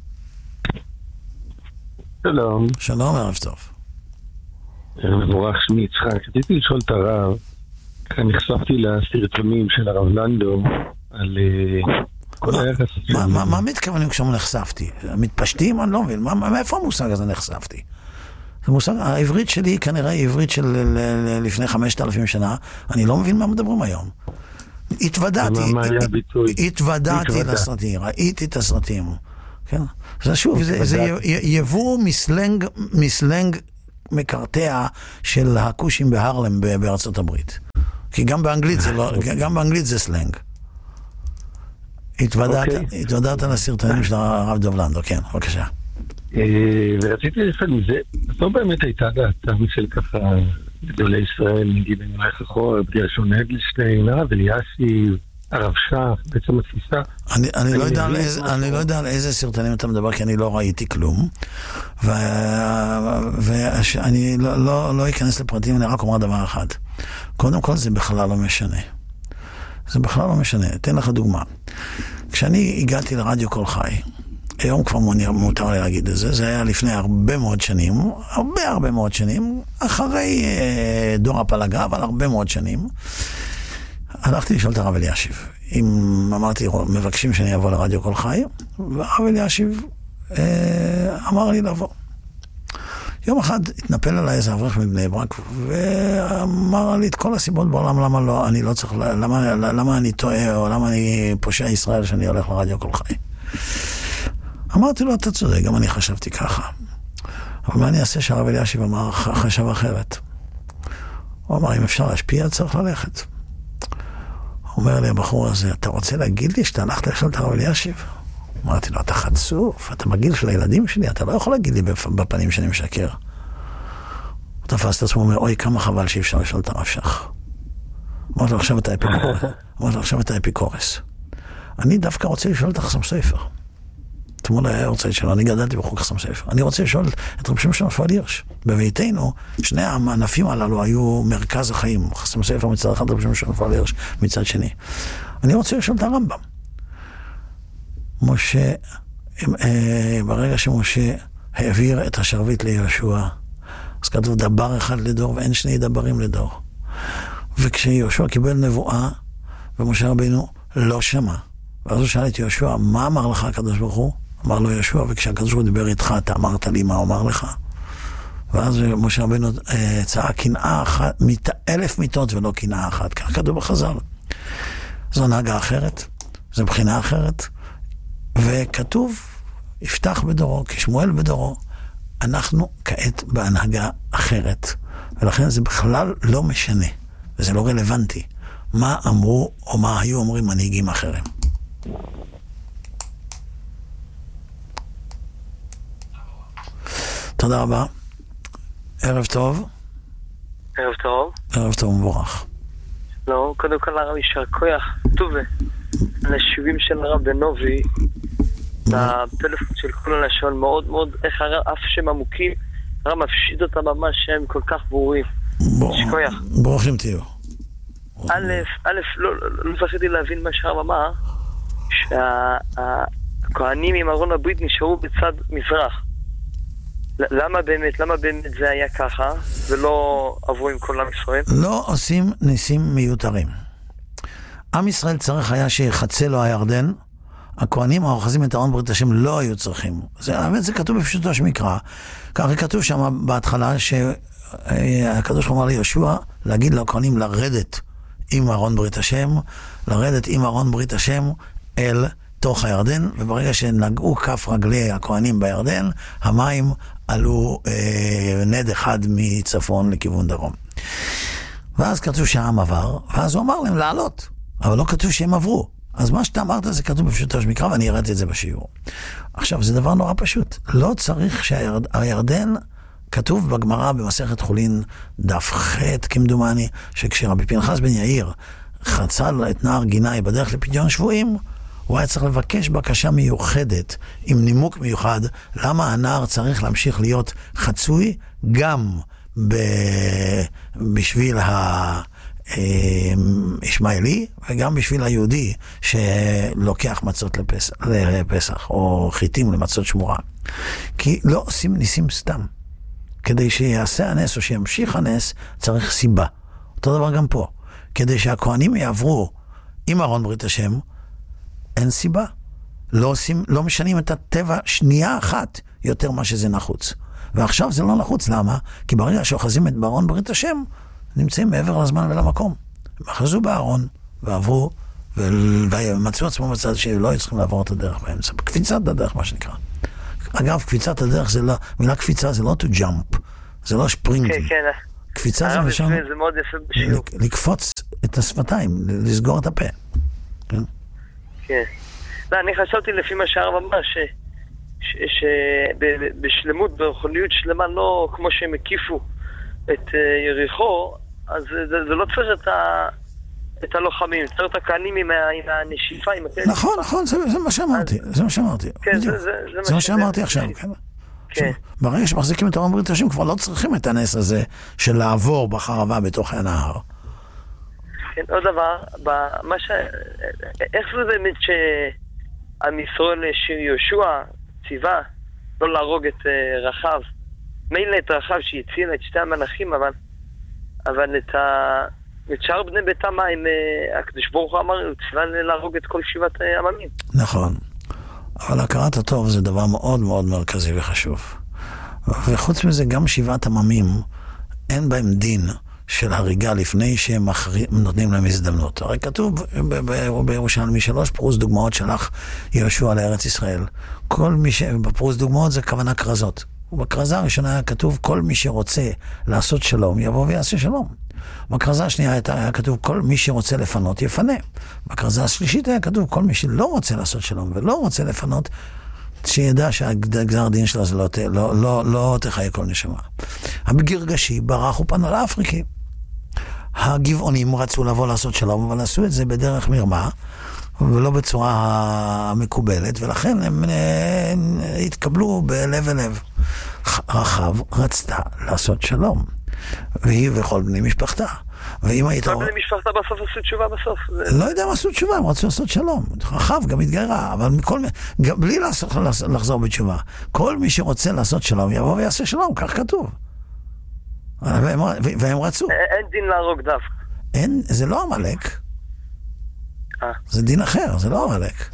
שלום. שלום, ערב טוב. ערב מבורך, שמי יצחק. רציתי לשאול את הרב, כאן נחשפתי לסרטונים של הרב לנדו על כל היחס. מה מתכוונים כשאומר נחשפתי? מתפשטים? אני לא מבין. מאיפה המושג הזה נחשפתי? העברית שלי היא כנראה עברית של לפני חמשת אלפים שנה. אני לא מבין מה מדברים היום. התוודעתי, התוודעתי לסרטים, ראיתי את הסרטים. זה שוב, זה יבוא מסלנג, מסלנג מקרטע של הכושים בהרלם בארצות הברית. כי גם באנגלית זה לא, גם באנגלית זה סלנג. התוודעת לסרטונים של הרב דב לנדו, כן, בבקשה. ורציתי לשאול מזה, לא באמת הייתה דעתם של ככה גדולי ישראל, נגיד אני הולך אחורה, גרשון אדלשטיין, הרב אליאסי, הרב שך, בעצם התפיסה. אני לא יודע על איזה סרטונים אתה מדבר, כי אני לא ראיתי כלום, ואני לא אכנס לפרטים, אני רק אומר דבר אחד. קודם כל זה בכלל לא משנה. זה בכלל לא משנה. אתן לך דוגמה. כשאני הגעתי לרדיו קול חי, היום כבר מותר לי להגיד את זה, זה היה לפני הרבה מאוד שנים, הרבה הרבה מאוד שנים, אחרי אה, דור הפלגה, אבל הרבה מאוד שנים, הלכתי לשאול את הרב אלישיב, אם אמרתי, מבקשים שאני אבוא לרדיו קול חי, והרב אלישיב אה, אמר לי לבוא. יום אחד התנפל עליי איזה אברך מבני ברק, ואמר לי את כל הסיבות בעולם, למה לא, אני לא צריך, למה, למה אני טועה, או למה אני פושע ישראל שאני הולך לרדיו קול חי. אמרתי לו, אתה צודק, גם אני חשבתי ככה. אבל מה אני אעשה שהרב אלישיב אמר, חשב אחרת. הוא אמר, אם אפשר להשפיע, צריך ללכת. אומר לי הבחור הזה, אתה רוצה להגיד לי שאתה הלכת לשאול את הרב אלישיב? אמרתי לו, אתה חצוף, אתה בגיל של הילדים שלי, אתה לא יכול להגיד לי בפנים שאני משקר. הוא תפס את עצמו, אומר, אוי, כמה חבל שאי אפשר לשאול את הרב שך. אמרתי לו, עכשיו אתה אפיקורס. אמרתי לו, עכשיו אתה אפיקורס. אני דווקא רוצה לשאול את חסם ספר. תמול היה רוצה לשאול, אני גדלתי בחוג חסם ספר. אני רוצה לשאול את רב שמעון רפאל הירש. בביתנו, שני הענפים הללו היו מרכז החיים. חסם ספר מצד אחד, רב שמעון רפאל הירש מצד שני. אני רוצה לשאול את הרמב"ם. משה, ברגע שמשה העביר את השרביט ליהושע, אז כתוב דבר אחד לדור ואין שני דברים לדור. וכשיהושע קיבל נבואה, ומשה רבינו לא שמע. ואז הוא שאל את יהושע, מה אמר לך הקדוש ברוך הוא? אמר לו יהושע, וכשהקדוש ברוך הוא דיבר איתך, אתה אמרת לי מה הוא אמר לך? ואז משה רבינו צעק קנאה אחת, אלף מיתות ולא קנאה אחת. כך כתוב בחז"ל. זו הנהגה אחרת, זו בחינה אחרת. וכתוב, יפתח בדורו, כשמואל בדורו, אנחנו כעת בהנהגה אחרת. ולכן זה בכלל לא משנה, וזה לא רלוונטי, מה אמרו או מה היו אומרים מנהיגים אחרים. תודה רבה. ערב טוב. ערב טוב. ערב טוב מבורך. לא, קודם כל הרב יישר כוח, טובה. הנשיבים של הרב בנובי, בפלאפון של כל הלשון, מאוד מאוד, איך הרב, אף שם עמוקים, הרב מפשיט אותם ממש שהם כל כך ברורים. שכוח. ברוכים תהיו. א', א', לא, לא זכיתי להבין מה שהרב אמר, שהכהנים עם ארון הברית נשארו בצד מזרח. למה באמת, למה באמת זה היה ככה, ולא עברו עם כל עם ישראל? לא עושים ניסים מיותרים. עם ישראל צריך היה שיחצה לו הירדן, הכהנים האוחזים את ארון ברית השם לא היו צריכים. זה, האמת, זה כתוב בפשוטו שמקרא. ככה כתוב שם בהתחלה שהקדוש אמר ליהושע להגיד לכהנים לרדת עם ארון ברית השם, לרדת עם ארון ברית השם אל תוך הירדן, וברגע שנגעו כף רגלי הכהנים בירדן, המים עלו אה, נד אחד מצפון לכיוון דרום. ואז כתוב שהעם עבר, ואז הוא אמר להם לעלות, אבל לא כתוב שהם עברו. אז מה שאתה אמרת זה כתוב בפשוטו שמקרא, ואני הראיתי את זה בשיעור. עכשיו, זה דבר נורא פשוט. לא צריך שהירדן, כתוב בגמרא במסכת חולין דף ח' כמדומני, שכשרבי פנחס בן יאיר חצה את נהר גינאי בדרך לפדיון שבויים, הוא היה צריך לבקש בקשה מיוחדת, עם נימוק מיוחד, למה הנהר צריך להמשיך להיות חצוי גם ב... בשביל ה... ישמעאלי, וגם בשביל היהודי שלוקח מצות לפסח, לפסח או חיטים למצות שמורה. כי לא עושים ניסים סתם. כדי שיעשה הנס או שימשיך הנס, צריך סיבה. אותו דבר גם פה. כדי שהכהנים יעברו עם ארון ברית השם, אין סיבה. לא, עושים, לא משנים את הטבע שנייה אחת יותר מה שזה נחוץ. ועכשיו זה לא נחוץ. למה? כי ברגע שאוחזים את בארון ברית השם, נמצאים מעבר לזמן ולמקום. הם אחזו בארון, ועברו, ומצאו עצמו בצד שלא היו צריכים לעבור את הדרך באמצע. קפיצת הדרך, מה שנקרא. אגב, קפיצת הדרך זה לא, מילה קפיצה זה לא to jump, זה לא שפרינגים. כן, כן. קפיצה זה משם, זה מאוד יפה בשיעור. לקפוץ את השפתיים, לסגור את הפה. כן? כן. לא, אני חשבתי לפי מה שהרב אמר, שבשלמות, ברוחניות שלמה, לא כמו שהם הקיפו את יריחו, אז זה לא צריך את ה... את הלוחמים, צריך את הכהנים עם הנשיפה, עם הכלים. נכון, נכון, זה מה שאמרתי, זה מה שאמרתי. כן, זה מה שאמרתי עכשיו, כן. ברגע שמחזיקים את ארון ברית השם, כבר לא צריכים את הנס הזה של לעבור בחרבה בתוך הנהר. כן, עוד דבר, איך זה באמת שעם ישראל שיר יהושע ציווה לא להרוג את רחב, מילא את רחב שהצילה את שתי המלאכים, אבל את ה... את שאר בני ביתם, עם הקדוש ברוך הוא אמר, הוא ציווה להרוג את כל שבעת עממים. נכון. אבל הכרת הטוב זה דבר מאוד מאוד מרכזי וחשוב. וחוץ מזה, גם שבעת עממים, אין בהם דין של הריגה לפני שהם נותנים להם הזדמנות. הרי כתוב בירושלמי שלוש פרוס דוגמאות שלח יהושע לארץ ישראל. כל מי ש... בפרוס דוגמאות זה כוונה כרזות. ובכרזה הראשונה היה כתוב, כל מי שרוצה לעשות שלום, יבוא ויעשה שלום. בכרזה השנייה היה כתוב, כל מי שרוצה לפנות, יפנה. בכרזה השלישית היה כתוב, כל מי שלא רוצה לעשות שלום ולא רוצה לפנות, שידע שהגזר דין שלה זה לא, לא, לא, לא תחיה כל נשמה. הגרגשי ברח ופנה לאפריקי. הגבעונים רצו לבוא לעשות שלום, אבל עשו את זה בדרך מרמה, ולא בצורה המקובלת, ולכן הם התקבלו בלב ולב. רחב רצתה לעשות שלום, והיא וכל בני משפחתה. ואם היית... כל בני משפחתה בסוף עשו תשובה בסוף. לא יודע מה עשו תשובה, הם רצו לעשות שלום. רחב גם התגיירה, אבל מכל... גם בלי לחזור בתשובה. כל מי שרוצה לעשות שלום יבוא ויעשה שלום, כך כתוב. והם, והם רצו. אין דין להרוג דווקא. אין, זה לא המלך. זה דין אחר, זה לא המלך.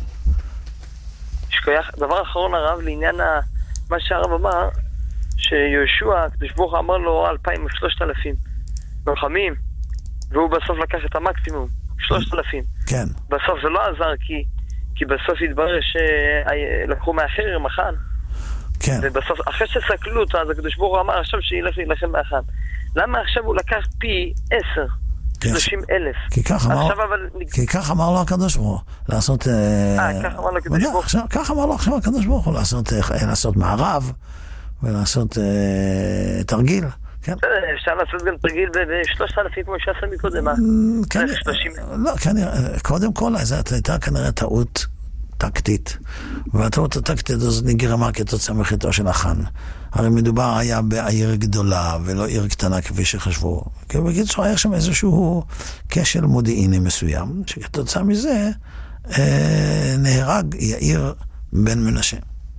דבר אחרון הרב, לעניין ה... מה שהרב אמר, שיהושע, הקדוש ברוך הוא אמר לו אלפיים או שלושת אלפים לוחמים, והוא בסוף לקח את המקסימום, שלושת אלפים. כן. בסוף זה לא עזר, כי, כי בסוף התברר שלקחו מאחר מחן. כן. ובסוף, אחרי שסקלו אותו, אז הקדוש ברוך הוא אמר עכשיו שילך להילחם מאחן. למה עכשיו הוא לקח פי עשר? שלושים אלף. כי כך אמר, כי כך אמר לו הקדוש ברוך הוא, לעשות... אה, כך אמר לו הקדוש ברוך הוא. כך אמר לו עכשיו הקדוש ברוך הוא, לעשות מערב, ולעשות תרגיל. אפשר לעשות גם תרגיל ב-שלושת אלפים כמו שעשה מקודם, מה? לא, קודם כל, זאת הייתה כנראה טעות טקטית, והטעות הטקטית הזאת נגרמה כתוצאה מחטאו של החאן. הרי מדובר היה בעיר גדולה ולא עיר קטנה כפי שחשבו. בקיצור, היה שם איזשהו כשל מודיעיני מסוים, שכתוצאה מזה אה, נהרג יאיר בן מנשה.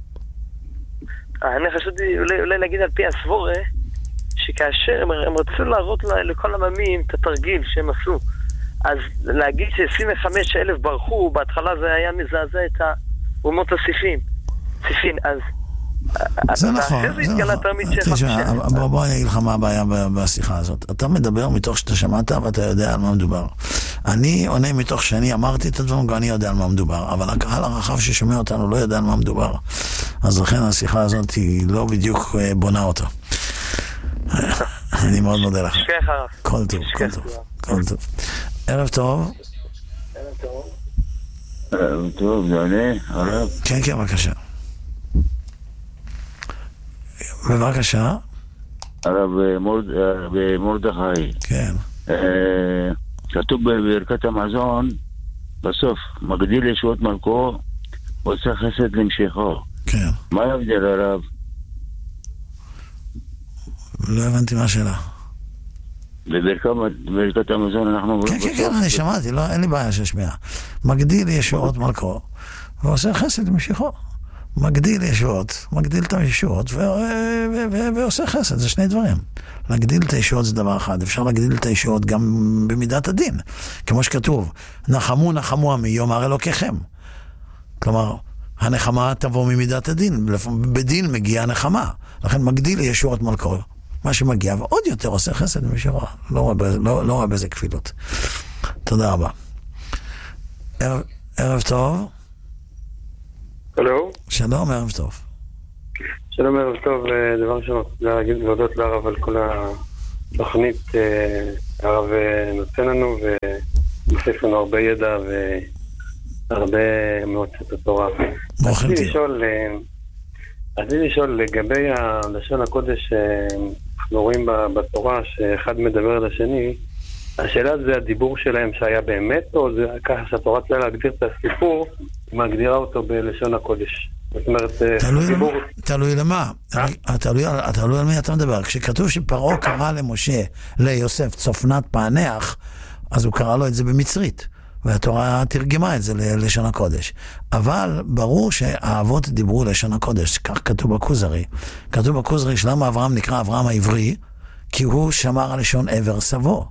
אני חשבתי אולי, אולי להגיד על פי הסבורה, שכאשר הם, הם רצו להראות לכל הממים את התרגיל שהם עשו, אז להגיד ש-עשרים וחמישה אלף ברחו, בהתחלה זה היה מזעזע את האומות הסיפים. סיפין, אז... זה נכון, זה נכון. תשמע, בוא אני אגיד לך מה הבעיה בשיחה הזאת. אתה מדבר מתוך שאתה שמעת ואתה יודע על מה מדובר. אני עונה מתוך שאני אמרתי את הדברים, ואני יודע על מה מדובר, אבל הקהל הרחב ששומע אותנו לא יודע על מה מדובר. אז לכן השיחה הזאת היא לא בדיוק בונה אותו. אני מאוד מודה לך. כל טוב, כל טוב, כל טוב. ערב טוב. ערב טוב. ערב טוב, זה אני, ערב. כן, כן, בבקשה. בבקשה. הרב מרדכי. כן. כתוב בברכת המזון, בסוף, מגדיל ישועות מלכו, עושה חסד למשכו. כן. מה ההבדל הרב? לא הבנתי מה השאלה. בברכת המזון אנחנו... כן, כן, כן, אני שמעתי, לא, אין לי בעיה ששמיע. מגדיל ישועות מלכו, ועושה חסד משיחו. מגדיל ישועות, מגדיל את הישועות, ועושה חסד, זה שני דברים. להגדיל את הישועות זה דבר אחד, אפשר להגדיל את הישועות גם במידת הדין. כמו שכתוב, נחמו נחמו עמי, יאמר אלוקיכם. כלומר, הנחמה תבוא ממידת הדין, בדין מגיעה נחמה. לכן מגדיל ישועות מלכו, מה שמגיע, ועוד יותר עושה חסד משיחו. לא רואה בזה, לא, לא רואה בזה כפילות. תודה רבה. ערב, ערב טוב. הלו? שלום, ערב טוב. שלום, ערב טוב. דבר ראשון, להגיד להודות לרב על כל התוכנית. הרב נותן לנו ומוסיף לנו הרבה ידע והרבה מועצת התורה. רציתי לשאול, רציתי לשאול לגבי לשון הקודש שאנחנו רואים בתורה שאחד מדבר על השני, השאלה זה הדיבור שלהם שהיה באמת, או זה ככה שהתורה צריכה להגדיר את הסיפור, מגדירה אותו בלשון הקודש. זאת אומרת, דיבור... תלוי למה? תלוי על מי אתה מדבר. כשכתוב שפרעה קרא למשה, ליוסף, צופנת פענח, אז הוא קרא לו את זה במצרית, והתורה תרגמה את זה ללשון הקודש. אבל ברור שהאבות דיברו לשון הקודש, כך כתוב בכוזרי. כתוב בכוזרי שלמה אברהם נקרא אברהם העברי, כי הוא שמר על לשון עבר סבו.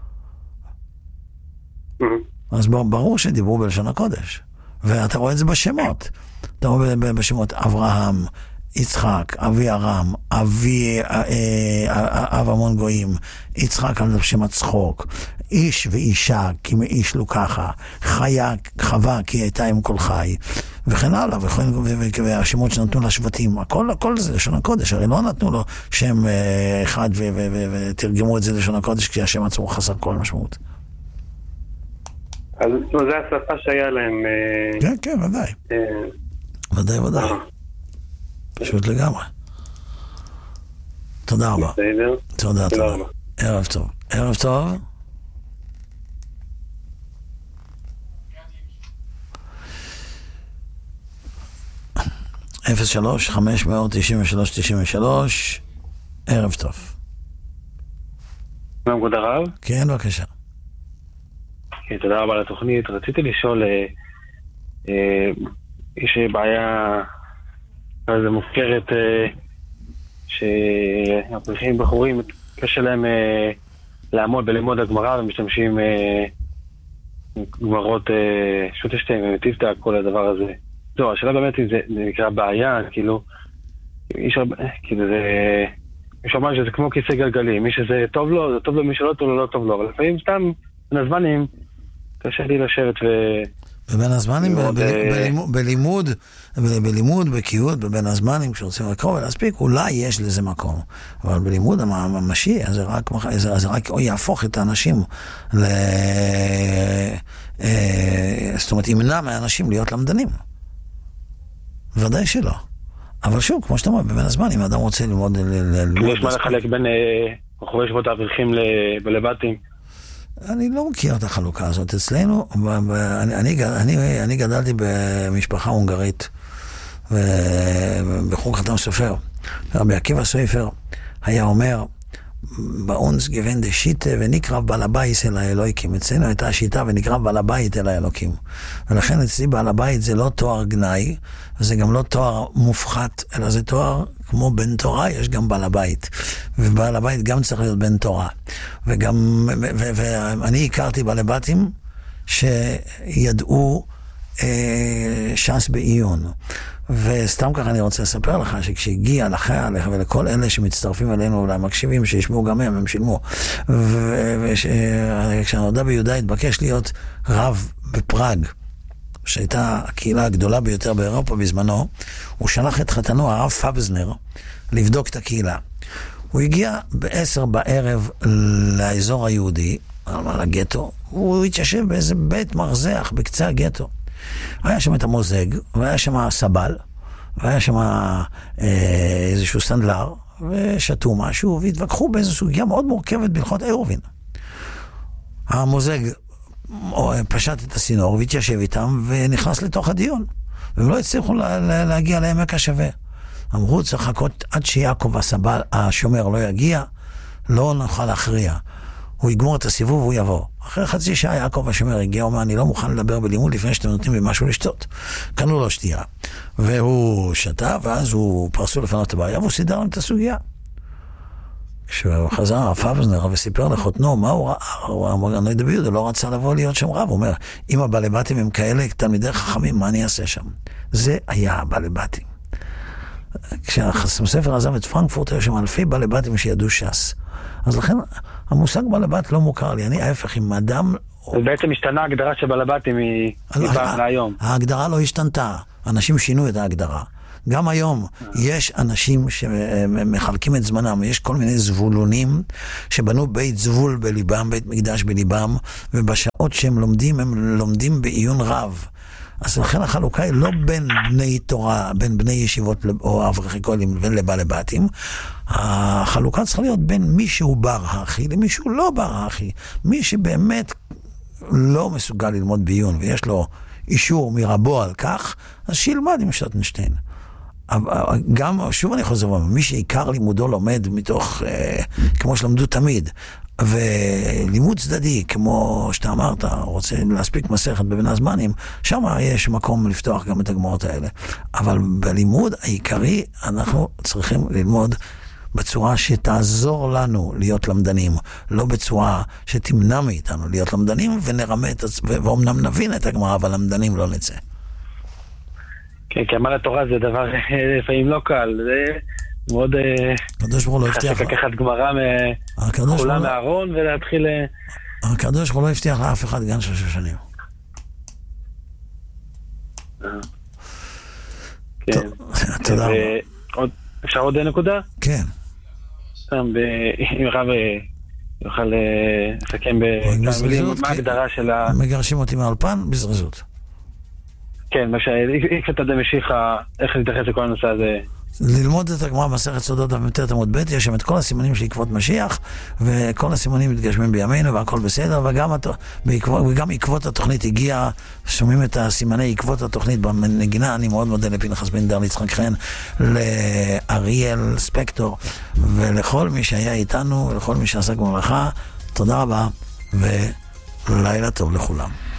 אז ברור שדיברו בלשון הקודש, ואתה רואה את זה בשמות. אתה רואה בשמות אברהם, יצחק, אבי ארם, אבי אב המון גויים, יצחק על שם הצחוק, איש ואישה כי מאיש לוקחה, חיה חווה כי הייתה עם כל חי, וכן הלאה, והשמות שנתנו לשבטים, הכל, הכל זה לשון הקודש. הרי לא נתנו לו שם אחד ותרגמו את זה לשון הקודש, כי השם עצמו חסר כל משמעות. אז זה השפה שהיה להם... כן, כן, ודאי. ודאי, ודאי. פשוט לגמרי. תודה רבה. תודה, תודה. ערב טוב. ערב טוב. אפס שלוש חמש מאות תשעים ושלוש תשעים ושלוש. ערב טוב. מה כבוד הרב? כן, בבקשה. תודה רבה על התוכנית. רציתי לשאול, יש בעיה איזה מוזכרת שהפריחים בחורים קשה להם לעמוד בלימוד הגמרא ומשתמשים גמרות שוטשטיין ומטיבתא, כל הדבר הזה. זו, השאלה באמת היא, זה נקרא בעיה, כאילו, יש הרבה, כאילו זה, יש אומר שזה כמו כיסא גלגלים, מי שזה טוב לו, זה טוב לו, מי שלא טוב לו, לא טוב לו, אבל לפעמים סתם, בין הזמנים, קשה לי לשבת ו... בבין הזמנים, בלימוד, בלימוד, בקיאות, בבין הזמנים, כשרוצים לקרוא ולהספיק, אולי יש לזה מקום. אבל בלימוד הממשי, זה רק, זה רק יהפוך את האנשים, זאת אומרת, ימנע מהאנשים להיות למדנים. ודאי שלא. אבל שוב, כמו שאתה אומר, בבין הזמנים, האדם רוצה ללמוד... יש מה לחלק בין אחורי שבועות האברכים לבתים? אני לא מכיר את החלוקה הזאת. אצלנו, אני, אני, אני, אני גדלתי במשפחה הונגרית, בחוג חתם סופר. רבי עקיבא סופר היה אומר, באונס גוון דה שיטה ונקרב בעל הבית אל האלוהיקים. אצלנו הייתה השיטה ונקרב בעל הבית אל האלוהיקים. ולכן אצלי בעל הבית זה לא תואר גנאי, וזה גם לא תואר מופחת, אלא זה תואר כמו בן תורה, יש גם בעל הבית. ובעל הבית גם צריך להיות בן תורה. וגם, ואני הכרתי בעלי בתים שידעו אה, ש"ס בעיון. וסתם ככה אני רוצה לספר לך שכשהגיע לחייל ולכל אלה שמצטרפים אלינו ולמקשיבים שישמעו גם הם, הם שילמו. וכשהנודע ביהודה התבקש להיות רב בפראג, שהייתה הקהילה הגדולה ביותר באירופה בזמנו, הוא שלח את חתנו הרב פבזנר לבדוק את הקהילה. הוא הגיע בעשר בערב לאזור היהודי, על הגטו, הוא התיישב באיזה בית מרזח בקצה הגטו. היה שם את המוזג, והיה שם סבל, והיה שם אה, איזשהו סנדלר, ושתו משהו, והתווכחו באיזו סוגיה מאוד מורכבת בהלכות עירובין. המוזג פשט את הסינור, והתיישב איתם, ונכנס לתוך הדיון. והם לא הצליחו לה, לה, להגיע לעמק השווה. אמרו, צריך לחכות עד שיעקב הסבל, השומר לא יגיע, לא נוכל להכריע. הוא יגמור את הסיבוב והוא יבוא. אחרי חצי שעה יעקב השומר הגיע, אומר, אני לא מוכן לדבר בלימוד לפני שאתם נותנים לי משהו לשתות. קנו לו שתייה. והוא שתה, ואז הוא פרסו לפנות את הבעיה, והוא סידר את הסוגיה. כשהוא חזר הרב פבזנר וסיפר לחותנו, מה הוא ראה? הוא אמר, אני דוד, הוא לא רצה לבוא להיות שם רב. הוא אומר, אם הבעלי בתים הם כאלה, תלמידי חכמים, מה אני אעשה שם? זה היה הבעלי בתים. כשהחסם ספר עזב את פרנקפורט, היו שם אלפי בעלי בתים שידעו ש"ס. אז לכן, המושג בעלי בת לא מוכר לי. אני ההפך עם אדם... אז בעצם השתנה ההגדרה של בעלי בתים מפעם להיום. ההגדרה לא השתנתה. אנשים שינו את ההגדרה. גם היום יש אנשים שמחלקים את זמנם, יש כל מיני זבולונים שבנו בית זבול בליבם, בית מקדש בליבם, ובשעות שהם לומדים, הם לומדים בעיון רב. אז לכן החלוקה היא לא בין בני תורה, בין בני ישיבות או אברכי כהנים לבין לבעלי בתים. החלוקה צריכה להיות בין מי שהוא בר הכי למי שהוא לא בר הכי. מי שבאמת לא מסוגל ללמוד בעיון ויש לו אישור מרבו על כך, אז שילמד עם שוטנשטיין. גם, שוב אני חוזר, מי שעיקר לימודו לומד מתוך, אה, כמו שלמדו תמיד, ולימוד צדדי, כמו שאתה אמרת, רוצה להספיק מסכת בבין הזמנים, שם יש מקום לפתוח גם את הגמרות האלה. אבל בלימוד העיקרי אנחנו צריכים ללמוד בצורה שתעזור לנו להיות למדנים, לא בצורה שתמנע מאיתנו להיות למדנים, ונרמה את עצמנו, ואומנם נבין את הגמרא, אבל למדנים לא נצא. כן, כי עמל התורה זה דבר לפעמים לא קל, זה מאוד... הקדוש ברוך הוא לא הבטיח... לקחת גמרא מחולה מהארון ולהתחיל... הקדוש ברוך הוא לא הבטיח לאף אחד גן של שש שנים. כן. תודה רבה. אפשר עוד נקודה? כן. אם רב יוכל לסכם בכמה מילים, מה ההגדרה של ה... מגרשים אותי מהאולפן בזריזות. כן, מה שאיקפת עדי משיחה, איך להתייחס לכל הנושא הזה? ללמוד את הגמרא מסכת סודות במתרת עמוד ב', יש שם את כל הסימנים של עקבות משיח, וכל הסימנים מתגשמים בימינו, והכל בסדר, וגם, בעקבות, וגם עקבות התוכנית הגיע, שומעים את הסימני עקבות התוכנית בנגינה. אני מאוד מודה לפנחס בן דר, ליצחק חן, לאריאל ספקטור, ולכל מי שהיה איתנו, ולכל מי שעסק במלאכה, תודה רבה, ולילה טוב לכולם.